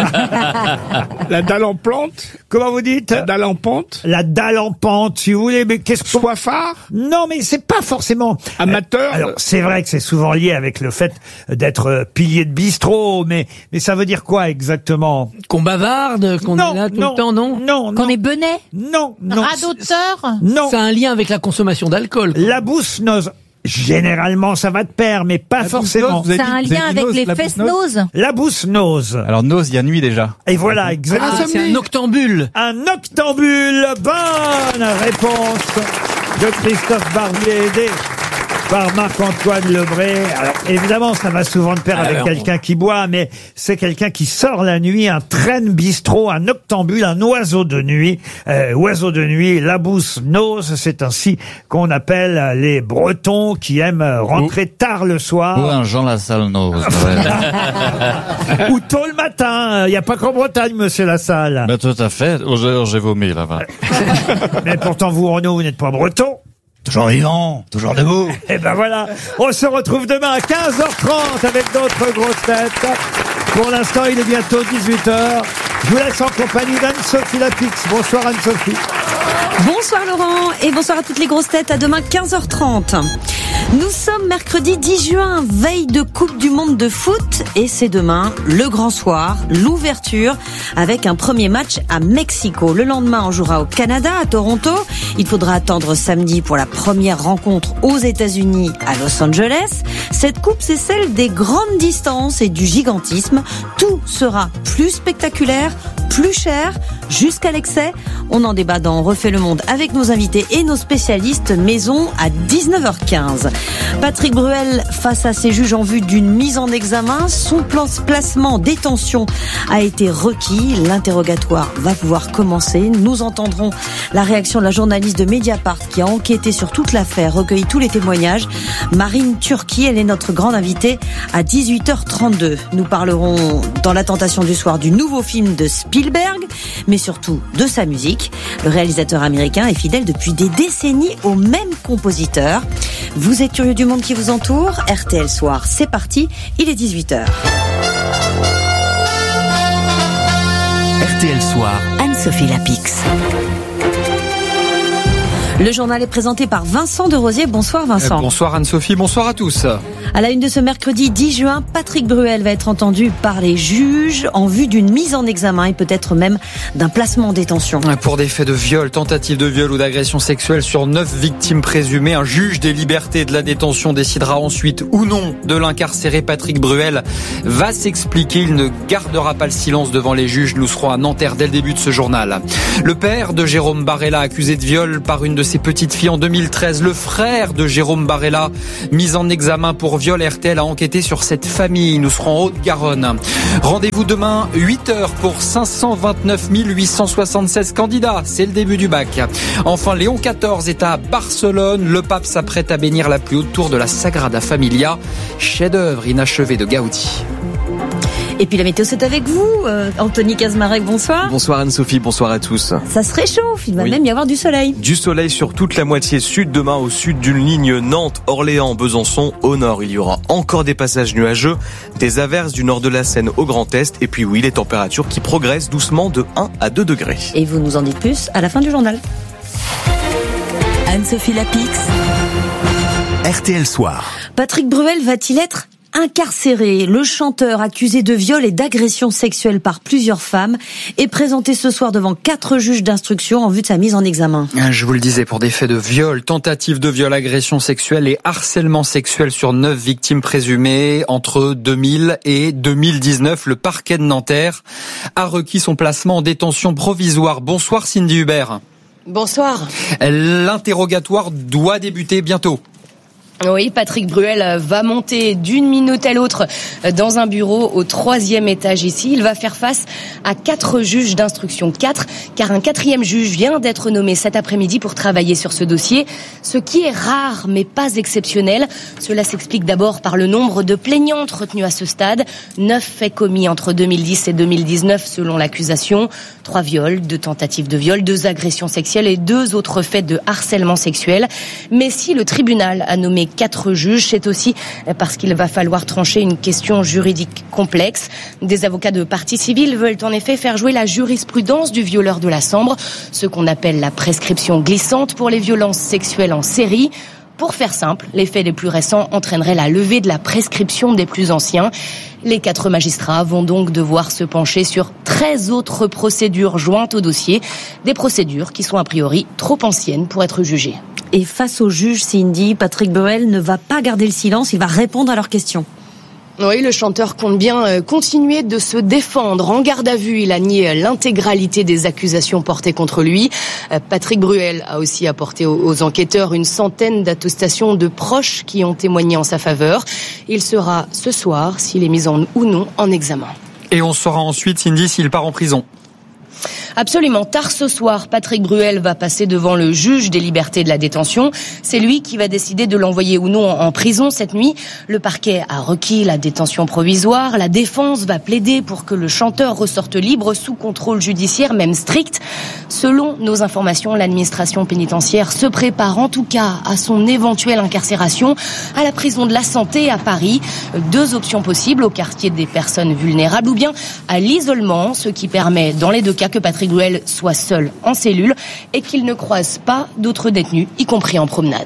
La dalle en plante. Comment vous dites? La dalle en pente. La dalle en pente, si vous voulez, mais qu'est-ce que... Soifard? Non, mais c'est pas forcément... Amateur? Alors, c'est vrai que c'est souvent lié avec le fait d'être pilier de bistrot, mais, mais ça veut dire quoi exactement? Qu'on bavarde, qu'on Non, est là tout non, le temps, non? Non, Qu'on non. est benet? Non, non. Radoteur? Non. C'est un lien avec la consommation d'alcool. La bousnose, généralement, ça va de pair, mais pas La forcément. bousnose, vous avez C'est dit- un vous avez lien dit avec nose, les la fesses bousnose noses? La bousnose. Alors, nose, il y a nuit déjà. Et voilà, exactement. Ah, c'est un octambule. Un octambule. Bonne réponse de Christophe Barbier, aidé par Marc-Antoine Lebré. Alors, évidemment, ça va souvent de pair avec Alors, quelqu'un qui boit, mais c'est quelqu'un qui sort la nuit, un train bistrot, un octambule, un oiseau de nuit. Euh, oiseau de nuit, la bouse nose, c'est ainsi qu'on appelle les Bretons qui aiment rentrer tard le soir. Ou un Jean Lassalle nose. Ou tôt le matin. Il n'y a pas qu'en Bretagne, monsieur Lassalle. Mais tout à fait. Aux heures, j'ai vomi là-bas. Mais pourtant, vous, Renaud, vous n'êtes pas breton. Toujours vivant, toujours debout. Et ben voilà, on se retrouve demain à quinze heures trente avec d'autres grosses têtes. Pour l'instant, il est bientôt dix-huit heures. Je vous laisse en compagnie d'Anne-Sophie Lapix. Bonsoir Anne-Sophie. Bonsoir Laurent et bonsoir à toutes les grosses têtes. À demain quinze heures trente. Nous sommes mercredi dix juin, veille de Coupe du Monde de foot et c'est demain le grand soir, l'ouverture avec un premier match à Mexico. Le lendemain, on jouera au Canada, à Toronto. Il faudra attendre samedi pour la première rencontre aux États-Unis à Los Angeles. Cette coupe, c'est celle des grandes distances et du gigantisme. Tout sera plus spectaculaire, plus cher, jusqu'à l'excès. On en débat dans On refait le monde avec nos invités et nos spécialistes maison à dix-neuf heures quinze. Patrick Bruel face à ses juges en vue d'une mise en examen. Son plan placement détention a été requis. L'interrogatoire va pouvoir commencer. Nous entendrons la réaction de la journaliste de Mediapart qui a enquêté sur toute l'affaire, recueilli tous les témoignages. Marine Turki, elle est notre grande invitée à dix-huit heures trente-deux. Nous parlerons dans La Tentation du soir du nouveau film de Spielberg, mais surtout de sa musique. Le réalisateur américain est fidèle depuis des décennies au même compositeur. Vous êtes curieux du monde qui vous entoure? R T L Soir, c'est parti, il est dix-huit heures. R T L Soir, Anne-Sophie Lapix. Le journal est présenté par Vincent de Rosier. Bonsoir Vincent. Euh, bonsoir Anne-Sophie, bonsoir à tous. À la une de ce mercredi dix juin, Patrick Bruel va être entendu par les juges en vue d'une mise en examen et peut-être même d'un placement en détention. Pour des faits de viol, tentative de viol ou d'agression sexuelle sur neuf victimes présumées, un juge des libertés et de la détention décidera ensuite ou non de l'incarcérer. Patrick Bruel va s'expliquer. Il ne gardera pas le silence devant les juges. Nous serons à Nanterre dès le début de ce journal. Le père de Jérôme Barella, accusé de viol par une de ses petites filles en deux mille treize. Le frère de Jérôme Barella, mis en examen pour viol. R T L a enquêté sur cette famille. Nous serons en Haute-Garonne. Rendez-vous demain, huit heures pour cinq cent vingt-neuf mille huit cent soixante-seize candidats. C'est le début du bac. Enfin, Léon quatorze est à Barcelone. Le pape s'apprête à bénir la plus haute tour de la Sagrada Familia. Chef-d'œuvre inachevé de Gaudi. Et puis la météo, c'est avec vous, euh, Anthony Kazmarek, bonsoir. Bonsoir Anne-Sophie, bonsoir à tous. Ça se réchauffe, il va oui. même y avoir du soleil. Du soleil sur toute la moitié sud, demain au sud d'une ligne Nantes, Orléans, Besançon. Au nord, il y aura encore des passages nuageux, des averses du nord de la Seine au Grand Est. Et puis oui, les températures qui progressent doucement de un à deux degrés. Et vous nous en dites plus à la fin du journal. Anne-Sophie Lapix. R T L Soir. Patrick Bruel va-t-il être incarcéré? Le chanteur accusé de viol et d'agression sexuelle par plusieurs femmes est présenté ce soir devant quatre juges d'instruction en vue de sa mise en examen. Je vous le disais, pour des faits de viol, tentative de viol, agression sexuelle et harcèlement sexuel sur neuf victimes présumées entre deux mille et deux mille dix-neuf, le parquet de Nanterre a requis son placement en détention provisoire. Bonsoir Cindy Hubert. Bonsoir. L'interrogatoire doit débuter bientôt. Oui, Patrick Bruel va monter d'une minute à l'autre dans un bureau au troisième étage ici. Il va faire face à quatre juges d'instruction. Quatre, car un quatrième juge vient d'être nommé cet après-midi pour travailler sur ce dossier. Ce qui est rare, mais pas exceptionnel. Cela s'explique d'abord par le nombre de plaignantes retenues à ce stade. Neuf faits commis entre deux mille dix et deux mille dix-neuf selon l'accusation. Trois viols, deux tentatives de viol, deux agressions sexuelles et deux autres faits de harcèlement sexuel. Mais si le tribunal a nommé quatre juges, c'est aussi parce qu'il va falloir trancher une question juridique complexe. Des avocats de partie civile veulent en effet faire jouer la jurisprudence du violeur de la Sambre, ce qu'on appelle la prescription glissante pour les violences sexuelles en série. Pour faire simple, les faits les plus récents entraîneraient la levée de la prescription des plus anciens. Les quatre magistrats vont donc devoir se pencher sur treize autres procédures jointes au dossier, des procédures qui sont a priori trop anciennes pour être jugées. Et face au juge, Cindy, Patrick Bruel ne va pas garder le silence, il va répondre à leurs questions. Oui, le chanteur compte bien continuer de se défendre. En garde à vue, il a nié l'intégralité des accusations portées contre lui. Patrick Bruel a aussi apporté aux enquêteurs une centaine d'attestations de proches qui ont témoigné en sa faveur. Il sera ce soir, s'il est mis en ou non en examen. Et on saura ensuite, Cindy, s'il part en prison. Absolument. Tard ce soir, Patrick Bruel va passer devant le juge des libertés et de la détention. C'est lui qui va décider de l'envoyer ou non en prison cette nuit. Le parquet a requis la détention provisoire. La défense va plaider pour que le chanteur ressorte libre sous contrôle judiciaire, même strict. Selon nos informations, l'administration pénitentiaire se prépare en tout cas à son éventuelle incarcération à la prison de la Santé à Paris. Deux options possibles, au quartier des personnes vulnérables ou bien à l'isolement, ce qui permet dans les deux cas que Patrick Bruel soit seul en cellule et qu'il ne croise pas d'autres détenus, y compris en promenade.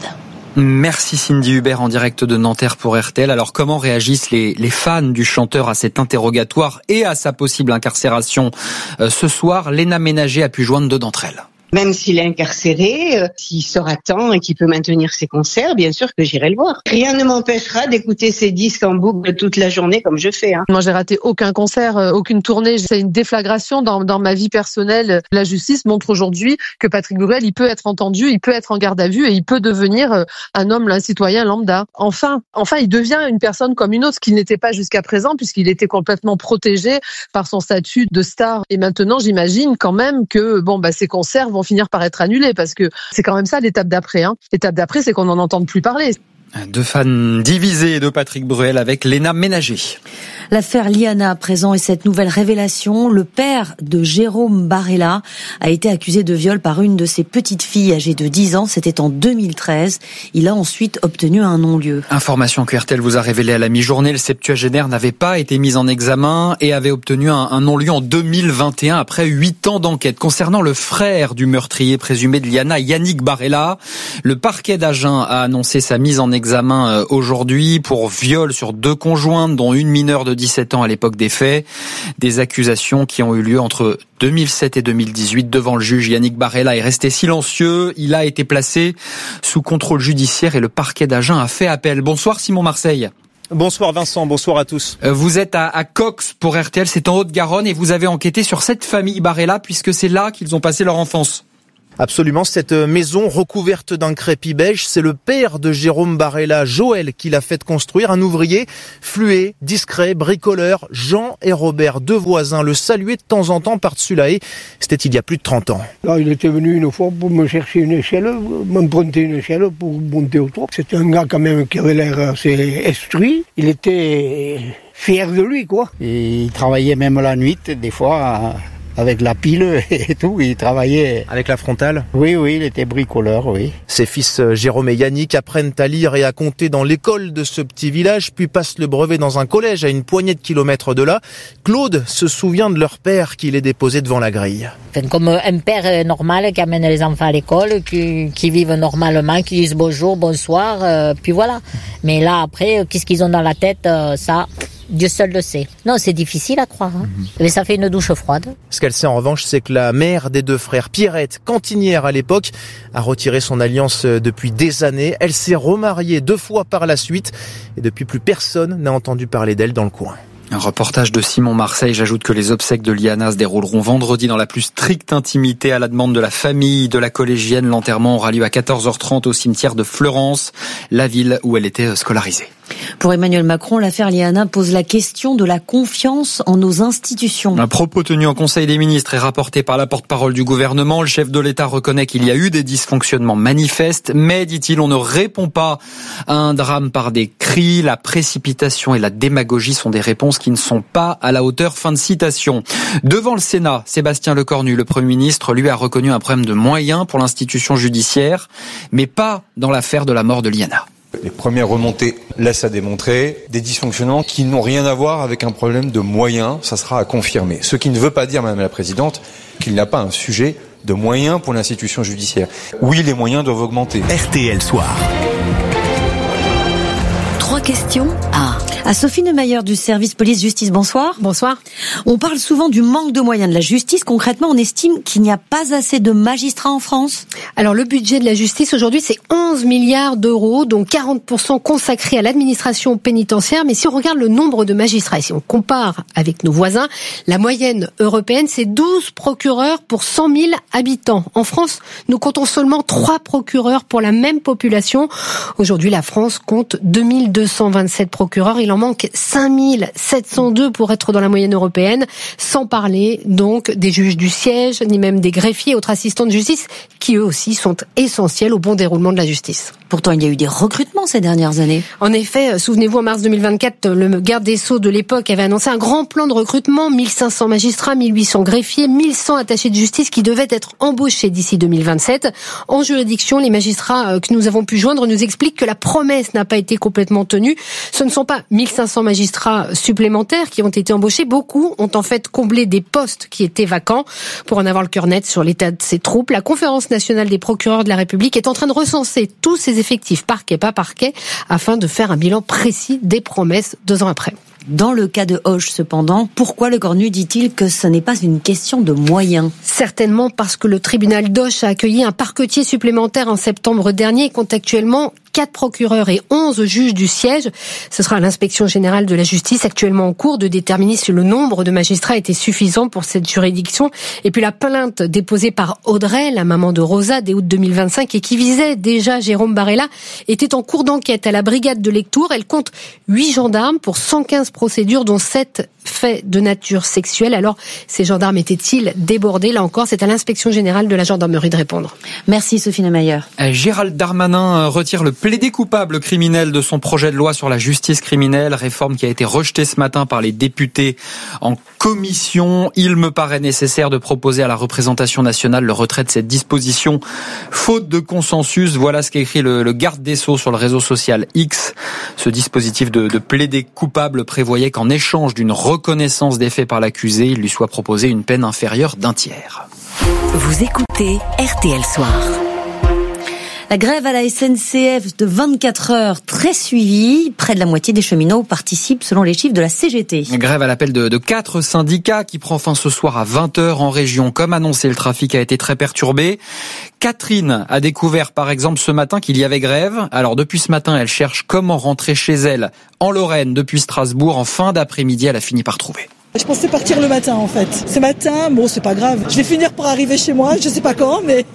Merci Cindy Hubert en direct de Nanterre pour R T L. Alors comment réagissent les, les fans du chanteur à cet interrogatoire et à sa possible incarcération euh, ce soir? Léna Ménager a pu joindre deux d'entre elles. Même s'il est incarcéré, euh, s'il sort à temps et qu'il peut maintenir ses concerts, bien sûr que j'irai le voir. Rien ne m'empêchera d'écouter ses disques en boucle toute la journée comme je fais. Hein. Moi, j'ai raté aucun concert, euh, aucune tournée. C'est une déflagration dans, dans ma vie personnelle. La justice montre aujourd'hui que Patrick Bruel, il peut être entendu, il peut être en garde à vue et il peut devenir euh, un homme, un citoyen lambda. Enfin, enfin, il devient une personne comme une autre, ce qu'il n'était pas jusqu'à présent puisqu'il était complètement protégé par son statut de star. Et maintenant, j'imagine quand même que bon, bah, ses concerts vont finir par être annulés parce que c'est quand même ça l'étape d'après. Hein. L'étape d'après, c'est qu'on n'en entende plus parler. Deux fans divisés de Patrick Bruel avec Léna Ménager. L'affaire Liana à présent et cette nouvelle révélation, le père de Jérôme Barella a été accusé de viol par une de ses petites filles âgées de dix ans, c'était en deux mille treize. Il a ensuite obtenu un non-lieu. Information que R T L vous a révélée à la mi-journée, le septuagénaire n'avait pas été mis en examen et avait obtenu un, un non-lieu en deux mille vingt et un après huit ans d'enquête. Concernant le frère du meurtrier présumé de Liana, Yannick Barella, le parquet d'Agen a annoncé sa mise en examen aujourd'hui pour viol sur deux conjointes, dont une mineure de dix-sept ans à l'époque des faits. Des accusations qui ont eu lieu entre deux mille sept et deux mille dix-huit devant le juge. Yannick Barella est resté silencieux. Il a été placé sous contrôle judiciaire et le parquet d'Agen a fait appel. Bonsoir Simon Marseille. Bonsoir Vincent, bonsoir à tous. Vous êtes à, à Cox pour R T L, c'est en Haute-Garonne et vous avez enquêté sur cette famille Barella puisque c'est là qu'ils ont passé leur enfance. Absolument, cette maison recouverte d'un crépi beige, c'est le père de Jérôme Barella, Joël, qui l'a fait construire, un ouvrier fluet, discret, bricoleur. Jean et Robert, deux voisins, le saluaient de temps en temps par-dessus la haie. C'était il y a plus de trente ans. Là, il était venu une fois pour me chercher une échelle, m'emprunter une échelle pour monter au toit. C'était un gars quand même qui avait l'air assez instruit. Il était fier de lui, quoi. Et il travaillait même la nuit, des fois... Avec la pile et tout, il travaillait... Avec la frontale ? Oui, oui, il était bricoleur, oui. Ses fils Jérôme et Yannick apprennent à lire et à compter dans l'école de ce petit village, puis passent le brevet dans un collège à une poignée de kilomètres de là. Claude se souvient de leur père qui les déposait devant la grille. Enfin, comme un père normal qui amène les enfants à l'école, qui, qui vivent normalement, qui disent bonjour, bonsoir, euh, puis voilà. Mais là, après, qu'est-ce qu'ils ont dans la tête, euh, ça... Dieu seul le sait. Non, c'est difficile à croire. Hein. Mm-hmm. Mais ça fait une douche froide. Ce qu'elle sait en revanche, c'est que la mère des deux frères, Pierrette, cantinière à l'époque, a retiré son alliance depuis des années. Elle s'est remariée deux fois par la suite. Et depuis, plus personne n'a entendu parler d'elle dans le coin. Un reportage de Simon Marseille. J'ajoute que les obsèques de Liana se dérouleront vendredi dans la plus stricte intimité à la demande de la famille de la collégienne. L'enterrement aura lieu à quatorze heures trente au cimetière de Fleurance, la ville où elle était scolarisée. Pour Emmanuel Macron, l'affaire Liana pose la question de la confiance en nos institutions. Un propos tenu en Conseil des ministres est rapporté par la porte-parole du gouvernement. Le chef de l'État reconnaît qu'il y a eu des dysfonctionnements manifestes, mais, dit-il, on ne répond pas à un drame par des cris. La précipitation et la démagogie sont des réponses qui ne sont pas à la hauteur. Fin de citation. Devant le Sénat, Sébastien Lecornu, le Premier ministre, lui a reconnu un problème de moyens pour l'institution judiciaire, mais pas dans l'affaire de la mort de Liana. Les premières remontées laissent à démontrer des dysfonctionnements qui n'ont rien à voir avec un problème de moyens, ça sera à confirmer. Ce qui ne veut pas dire, Madame la Présidente, qu'il n'y a pas un sujet de moyens pour l'institution judiciaire. Oui, les moyens doivent augmenter. R T L Soir. Trois questions à... À Sophie Neumayer du service police-justice, bonsoir. Bonsoir. On parle souvent du manque de moyens de la justice. Concrètement, on estime qu'il n'y a pas assez de magistrats en France. Alors, le budget de la justice aujourd'hui, c'est onze milliards d'euros, dont quarante pour cent consacrés à l'administration pénitentiaire. Mais si on regarde le nombre de magistrats, et si on compare avec nos voisins, la moyenne européenne, c'est douze procureurs pour cent mille habitants. En France, nous comptons seulement trois procureurs pour la même population. Aujourd'hui, la France compte deux mille deux cent vingt-sept procureurs. Il en manque cinq mille sept cent deux pour être dans la moyenne européenne, sans parler donc des juges du siège, ni même des greffiers et autres assistants de justice, qui eux aussi sont essentiels au bon déroulement de la justice. Pourtant, il y a eu des recrutements ces dernières années. En effet, souvenez-vous, en mars deux mille vingt-quatre, le garde des Sceaux de l'époque avait annoncé un grand plan de recrutement, mille cinq cents magistrats, mille huit cents greffiers, mille cent attachés de justice qui devaient être embauchés d'ici deux mille vingt-sept. En juridiction, les magistrats que nous avons pu joindre nous expliquent que la promesse n'a pas été complètement tenue. Ce ne sont pas mille cinq cents magistrats supplémentaires qui ont été embauchés. Beaucoup ont en fait comblé des postes qui étaient vacants. Pour en avoir le cœur net sur l'état de ces troupes, la Conférence nationale des procureurs de la République est en train de recenser tous ces effectifs parquet pas parquet afin de faire un bilan précis des promesses deux ans après. Dans le cas de Auch, cependant, pourquoi Lecornu dit-il que ce n'est pas une question de moyens ? Certainement parce que le tribunal d'Auch a accueilli un parquetier supplémentaire en septembre dernier et compte actuellement quatre procureurs et onze juges du siège. Ce sera l'inspection générale de la justice actuellement en cours de déterminer si le nombre de magistrats était suffisant pour cette juridiction. Et puis la plainte déposée par Audrey, la maman de Rosa, dès août deux mille vingt-cinq et qui visait déjà Jérôme Barella, était en cours d'enquête à la brigade de Lectoure. Elle compte huit gendarmes pour cent quinze procédures, dont sept faits de nature sexuelle. Alors, ces gendarmes étaient-ils débordés? Là encore, c'est à l'inspection générale de la gendarmerie de répondre. Merci Sophie Nemayer. Gérald Darmanin retire le plaidé coupable criminel de son projet de loi sur la justice criminelle, réforme qui a été rejetée ce matin par les députés en commission. Il me paraît nécessaire de proposer à la représentation nationale le retrait de cette disposition, faute de consensus. Voilà ce qu'a écrit le, le garde des Sceaux sur le réseau social X. Ce dispositif de, de plaidé coupable prévoyait qu'en échange d'une reconnaissance des faits par l'accusé, il lui soit proposé une peine inférieure d'un tiers. Vous écoutez R T L Soir. La grève à la S N C F de vingt-quatre heures, très suivie. Près de la moitié des cheminots participent selon les chiffres de la C G T. Grève à l'appel de, de quatre syndicats qui prend fin ce soir à vingt heures en région. Comme annoncé, le trafic a été très perturbé. Catherine a découvert par exemple ce matin qu'il y avait grève. Alors depuis ce matin, elle cherche comment rentrer chez elle en Lorraine depuis Strasbourg. En fin d'après-midi, elle a fini par trouver. Je pensais partir le matin en fait. Ce matin, bon c'est pas grave. Je vais finir par arriver chez moi, je sais pas quand, mais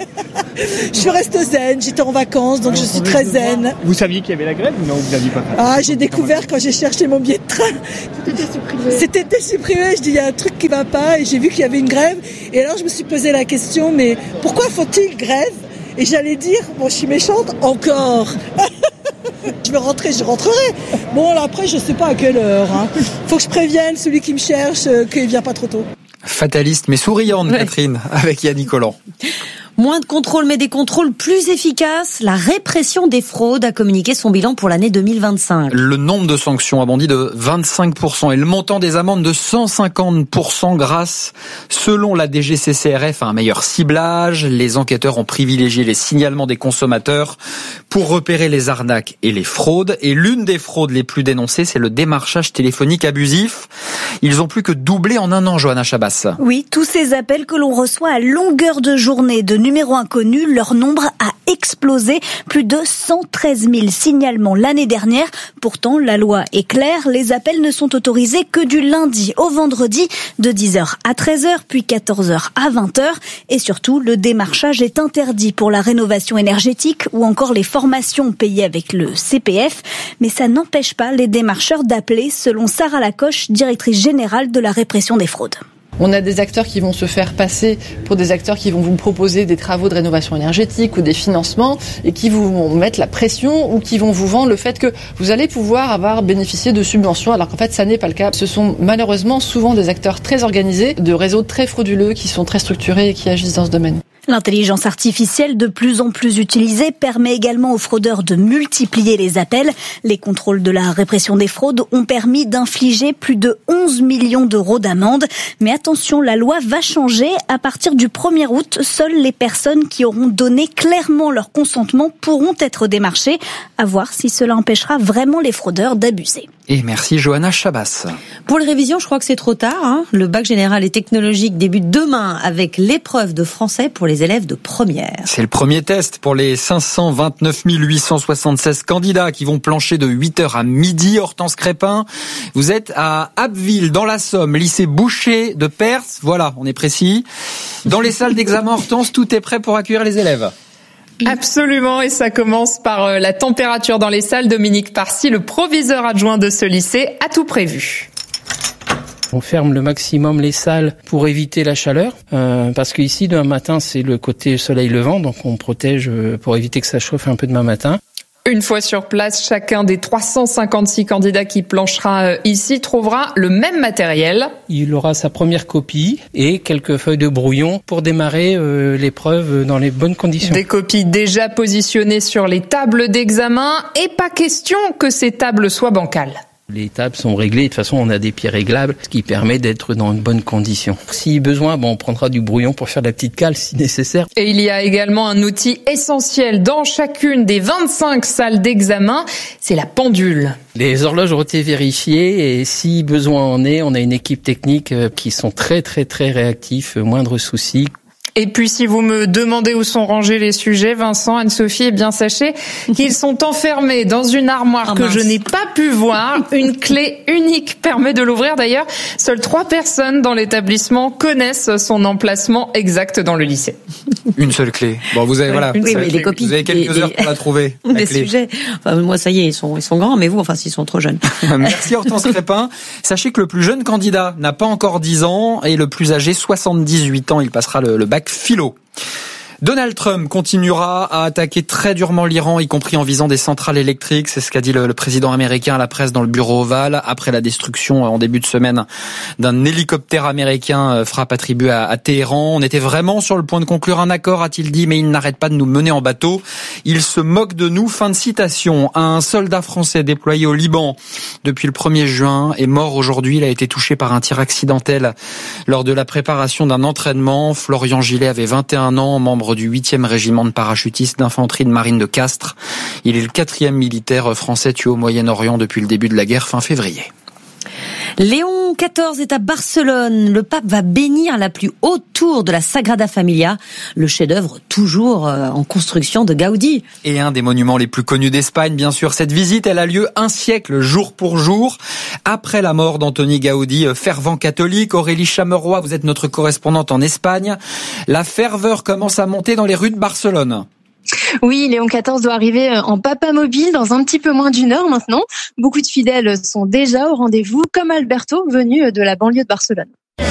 je reste zen. J'étais en vacances, donc je suis très zen. Vous saviez qu'il y avait la grève ou non, vous l'aviez pas fait? Ah, j'ai découvert quand j'ai cherché mon billet de train. C'était supprimé. C'était supprimé, je dis il y a un truc qui va pas et j'ai vu qu'il y avait une grève. Et alors je me suis posé la question, mais pourquoi faut-il grève? Et j'allais dire, bon je suis méchante, encore. Je vais rentrer, je rentrerai. Bon, là, après, je sais pas à quelle heure. Hein. Faut que je prévienne celui qui me cherche euh, qu'il vient pas trop tôt. Fataliste mais souriante, ouais. Catherine, avec Yannick Collant. Moins de contrôles, mais des contrôles plus efficaces. La répression des fraudes a communiqué son bilan pour l'année deux mille vingt-cinq. Le nombre de sanctions a bondi de vingt-cinq pour cent et le montant des amendes de cent cinquante pour cent grâce, selon la D G C C R F, à un meilleur ciblage. Les enquêteurs ont privilégié les signalements des consommateurs pour repérer les arnaques et les fraudes. Et l'une des fraudes les plus dénoncées, c'est le démarchage téléphonique abusif. Ils ont plus que doublé en un an, Johanna Chabas. Oui, tous ces appels que l'on reçoit à longueur de journée de numéros inconnus, leur nombre a explosé. Plus de cent treize mille signalements l'année dernière. Pourtant, la loi est claire. Les appels ne sont autorisés que du lundi au vendredi, de dix heures à treize heures, puis quatorze heures à vingt heures. Et surtout, le démarchage est interdit pour la rénovation énergétique ou encore les formations payées avec le C P F. Mais ça n'empêche pas les démarcheurs d'appeler, selon Sarah Lacoche, directrice générale de la répression des fraudes. On a des acteurs qui vont se faire passer pour des acteurs qui vont vous proposer des travaux de rénovation énergétique ou des financements et qui vont mettre la pression ou qui vont vous vendre le fait que vous allez pouvoir avoir bénéficié de subventions alors qu'en fait ça n'est pas le cas. Ce sont malheureusement souvent des acteurs très organisés, de réseaux très frauduleux qui sont très structurés et qui agissent dans ce domaine. L'intelligence artificielle, de plus en plus utilisée, permet également aux fraudeurs de multiplier les appels. Les contrôles de la répression des fraudes ont permis d'infliger plus de onze millions d'euros d'amende. Mais attention, la loi va changer. À partir du premier août, seules les personnes qui auront donné clairement leur consentement pourront être démarchées. À voir si cela empêchera vraiment les fraudeurs d'abuser. Et merci Johanna Chabas. Pour les révisions, je crois que c'est trop tard. Hein. Le bac général et technologique débute demain avec l'épreuve de français pour les élèves de première. C'est le premier test pour les cinq cent vingt-neuf mille huit cent soixante-seize candidats qui vont plancher de huit heures à midi. Hortense Crépin, vous êtes à Abbeville, dans la Somme, lycée Boucher de Perse. Voilà, on est précis. Dans les salles d'examen, Hortense, tout est prêt pour accueillir les élèves. Absolument, et ça commence par la température dans les salles. Dominique Parcy, le proviseur adjoint de ce lycée, a tout prévu. On ferme le maximum les salles pour éviter la chaleur, euh, parce qu'ici, demain matin, c'est le côté soleil levant, donc on protège pour éviter que ça chauffe un peu demain matin. Une fois sur place, chacun des trois cent cinquante-six candidats qui planchera ici trouvera le même matériel. Il aura sa première copie et quelques feuilles de brouillon pour démarrer euh, l'épreuve dans les bonnes conditions. Des copies déjà positionnées sur les tables d'examen et pas question que ces tables soient bancales. Les tables sont réglées, de toute façon on a des pieds réglables, ce qui permet d'être dans une bonne condition. Si besoin, bon, on prendra du brouillon pour faire de la petite cale si nécessaire. Et il y a également un outil essentiel dans chacune des vingt-cinq salles d'examen, c'est la pendule. Les horloges ont été vérifiées et si besoin en est, on a une équipe technique qui sont très très très réactifs, moindre souci. Et puis, si vous me demandez où sont rangés les sujets, Vincent, Anne-Sophie, eh bien, sachez qu'ils sont enfermés dans une armoire oh, que mince. je n'ai pas pu voir. Une clé unique permet de l'ouvrir. D'ailleurs, seules trois personnes dans l'établissement connaissent son emplacement exact dans le lycée. Une seule clé. Bon, vous avez, voilà. Oui, mais les copies. Vous avez quelques les, heures pour la trouver. Les sujets. Enfin, moi, ça y est, ils sont, ils sont grands, mais vous, enfin, s'ils sont trop jeunes. Merci Hortense Crépin. Sachez que le plus jeune candidat n'a pas encore dix ans et le plus âgé soixante-dix-huit ans. Il passera le, le bac philo. Donald Trump continuera à attaquer très durement l'Iran, y compris en visant des centrales électriques. C'est ce qu'a dit le, le président américain à la presse dans le bureau ovale, après la destruction en début de semaine d'un hélicoptère américain frappe attribué à, à Téhéran. On était vraiment sur le point de conclure un accord, a-t-il dit, mais il n'arrête pas de nous mener en bateau. Il se moque de nous. Fin de citation. Un soldat français déployé au Liban depuis le premier juin est mort aujourd'hui. Il a été touché par un tir accidentel lors de la préparation d'un entraînement. Florian Gillet avait vingt et un ans, membre du huitième régiment de parachutistes d'infanterie de marine de Castres. Il est le quatrième militaire français tué au Moyen-Orient depuis le début de la guerre fin février. Léon quatorze est à Barcelone. Le pape va bénir la plus haute tour de la Sagrada Familia, le chef-d'œuvre toujours en construction de Gaudi. Et un des monuments les plus connus d'Espagne, bien sûr. Cette visite, elle a lieu un siècle jour pour jour. Après la mort d'Antoni Gaudi, fervent catholique, Aurélie Chameroy, vous êtes notre correspondante en Espagne. La ferveur commence à monter dans les rues de Barcelone. Oui, Léon quatorze doit arriver en papamobile dans un petit peu moins d'une heure maintenant. Beaucoup de fidèles sont déjà au rendez-vous, comme Alberto, venu de la banlieue de Barcelone.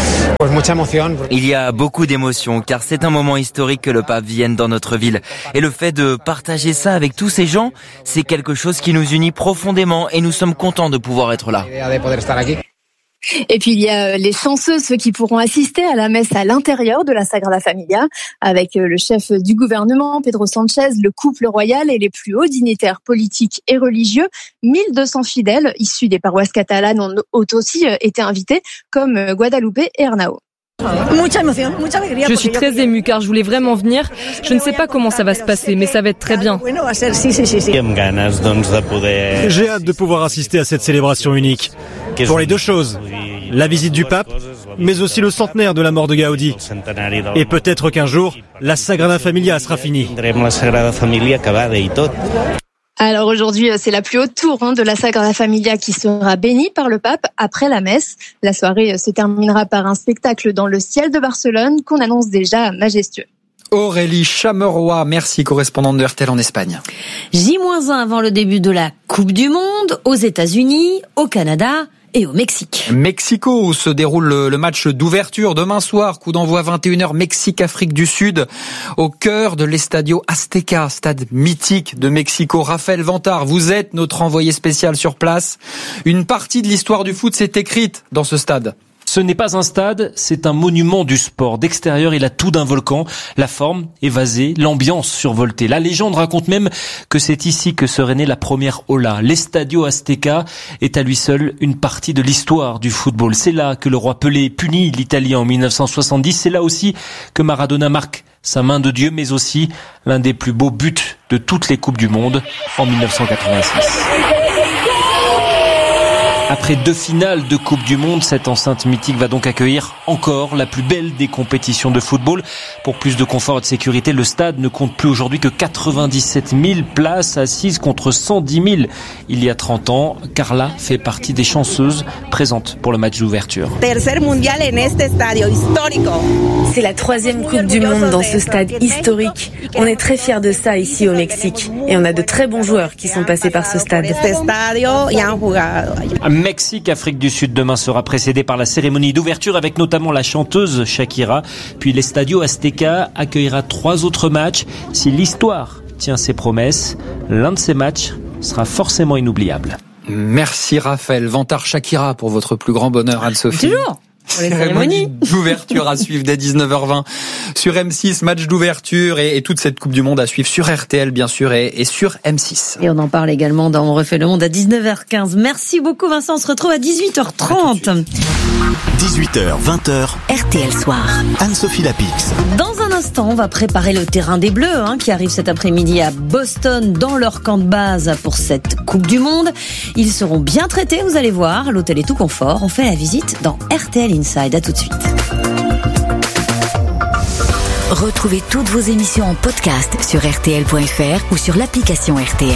Il y a beaucoup d'émotions car c'est un moment historique que le pape vienne dans notre ville. Et le fait de partager ça avec tous ces gens, c'est quelque chose qui nous unit profondément et nous sommes contents de pouvoir être là. Et puis il y a les chanceux, ceux qui pourront assister à la messe à l'intérieur de la Sagrada Familia, avec le chef du gouvernement, Pedro Sanchez, le couple royal et les plus hauts dignitaires politiques et religieux. mille deux cents fidèles issus des paroisses catalanes ont aussi été invités, comme Guadalupe et Arnao. Je suis très émue car je voulais vraiment venir. Je ne sais pas comment ça va se passer, mais ça va être très bien. J'ai hâte de pouvoir assister à cette célébration unique. Pour les deux choses, la visite du pape, mais aussi le centenaire de la mort de Gaudi. Et peut-être qu'un jour, la Sagrada Familia sera finie. Alors aujourd'hui, c'est la plus haute tour hein, de la Sagrada Familia qui sera bénie par le pape après la messe. La soirée se terminera par un spectacle dans le ciel de Barcelone qu'on annonce déjà majestueux. Aurélie Chameroy, merci, correspondante de R T L en Espagne. J moins un avant le début de la Coupe du Monde, aux États-Unis, au Canada et au Mexique. Mexico, où se déroule le match d'ouverture demain soir, coup d'envoi vingt et une heures, Mexique-Afrique du Sud, au cœur de l'Estadio Azteca, stade mythique de Mexico. Raphaël Vantard, vous êtes notre envoyé spécial sur place. Une partie de l'histoire du foot s'est écrite dans ce stade. Ce n'est pas un stade, c'est un monument du sport. D'extérieur, il a tout d'un volcan. La forme évasée, l'ambiance survoltée. La légende raconte même que c'est ici que serait née la première Ola. L'Estadio Azteca est à lui seul une partie de l'histoire du football. C'est là que le roi Pelé punit l'Italie en mille neuf cent soixante-dix. C'est là aussi que Maradona marque sa main de Dieu, mais aussi l'un des plus beaux buts de toutes les Coupes du Monde en mille neuf cent quatre-vingt-six. Après deux finales de Coupe du Monde, cette enceinte mythique va donc accueillir encore la plus belle des compétitions de football. Pour plus de confort et de sécurité, le stade ne compte plus aujourd'hui que quatre-vingt-dix-sept mille places assises contre cent dix mille il y a trente ans. Carla fait partie des chanceuses présentes pour le match d'ouverture. C'est la troisième Coupe du Monde dans ce stade historique. On est très fiers de ça ici au Mexique. Et on a de très bons joueurs qui sont passés par ce stade. Mexique, Afrique du Sud demain sera précédé par la cérémonie d'ouverture avec notamment la chanteuse Shakira. Puis l'Estadio Azteca accueillera trois autres matchs. Si l'histoire tient ses promesses, l'un de ces matchs sera forcément inoubliable. Merci Raphaël. Vantard Shakira pour votre plus grand bonheur, Anne-Sophie. Toujours. Pour les cérémonies d'ouverture à suivre dès dix-neuf heures vingt sur M six, match d'ouverture et, et toute cette Coupe du Monde à suivre sur R T L bien sûr et, et sur M six. Et on en parle également dans On refait le monde à dix-neuf heures quinze. Merci beaucoup Vincent, on se retrouve à dix-huit heures trente. dix-huit heures, vingt heures, R T L Soir. Anne-Sophie Lapix. Dans un instant, on va préparer le terrain des Bleus hein, qui arrive cet après-midi à Boston dans leur camp de base pour cette Coupe du Monde. Ils seront bien traités, vous allez voir. L'hôtel est tout confort. On fait la visite dans R T L Inside. À tout de suite. Retrouvez toutes vos émissions en podcast sur R T L point F R ou sur l'application R T L.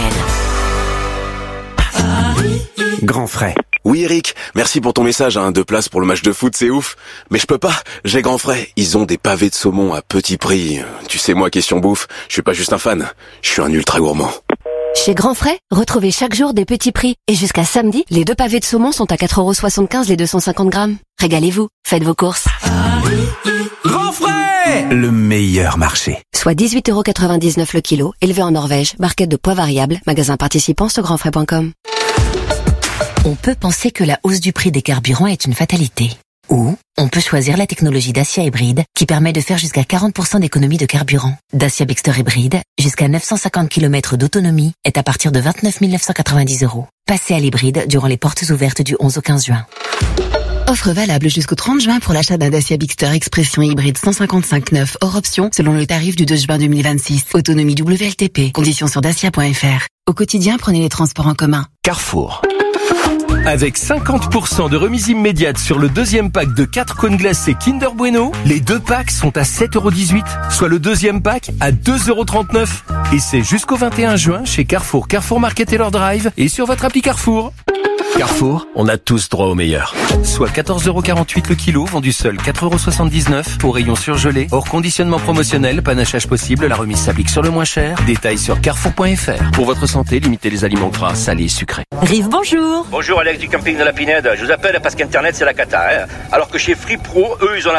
Grand frais. Oui Eric, merci pour ton message, hein. Deux places pour le match de foot, c'est ouf. Mais je peux pas, j'ai Grand frais. Ils ont des pavés de saumon à petit prix. Tu sais moi, question bouffe, je suis pas juste un fan, je suis un ultra gourmand. Chez Grand Frais, retrouvez chaque jour des petits prix. Et jusqu'à samedi, les deux pavés de saumon sont à quatre euros soixante-quinze les deux cent cinquante grammes. Régalez-vous, faites vos courses. Grand frais, le meilleur marché. Soit dix-huit euros quatre-vingt-dix-neuf le kilo, élevé en Norvège, barquette de poids variable, magasin participant sur grand frais point com. On peut penser que la hausse du prix des carburants est une fatalité. Ou on peut choisir la technologie Dacia Hybride qui permet de faire jusqu'à quarante pour cent d'économie de carburant. Dacia Bexter Hybride, jusqu'à neuf cent cinquante kilomètres d'autonomie, est à partir de vingt-neuf mille neuf cent quatre-vingt-dix euros. Passez à l'hybride durant les portes ouvertes du onze au quinze juin. Offre valable jusqu'au trente juin pour l'achat d'un Dacia Bixter Expression hybride cent cinquante-cinq neuf hors option selon le tarif du deux juin deux mille vingt-six. Autonomie W L T P. Conditions sur dacia point F R. Au quotidien, prenez les transports en commun. Carrefour. Avec cinquante pour cent de remise immédiate sur le deuxième pack de quatre cônes glacés Kinder Bueno, les deux packs sont à sept euros dix-huit, soit le deuxième pack à deux euros trente-neuf. Et c'est jusqu'au vingt et un juin chez Carrefour, Carrefour Market et leur Drive et sur votre appli Carrefour. Carrefour, on a tous droit au meilleur. Soit quatorze euros quarante-huit le kilo, vendu seul quatre euros soixante-dix-neuf, au rayon surgelé, hors conditionnement promotionnel, panachage possible, la remise s'applique sur le moins cher. Détails sur carrefour point F R. Pour votre santé, limitez les aliments gras, salés et sucrés. Rive, bonjour. Bonjour Alex du camping de la Pinède. Je vous appelle parce qu'Internet c'est la cata. Hein. Alors que chez Free Pro, eux ils ont la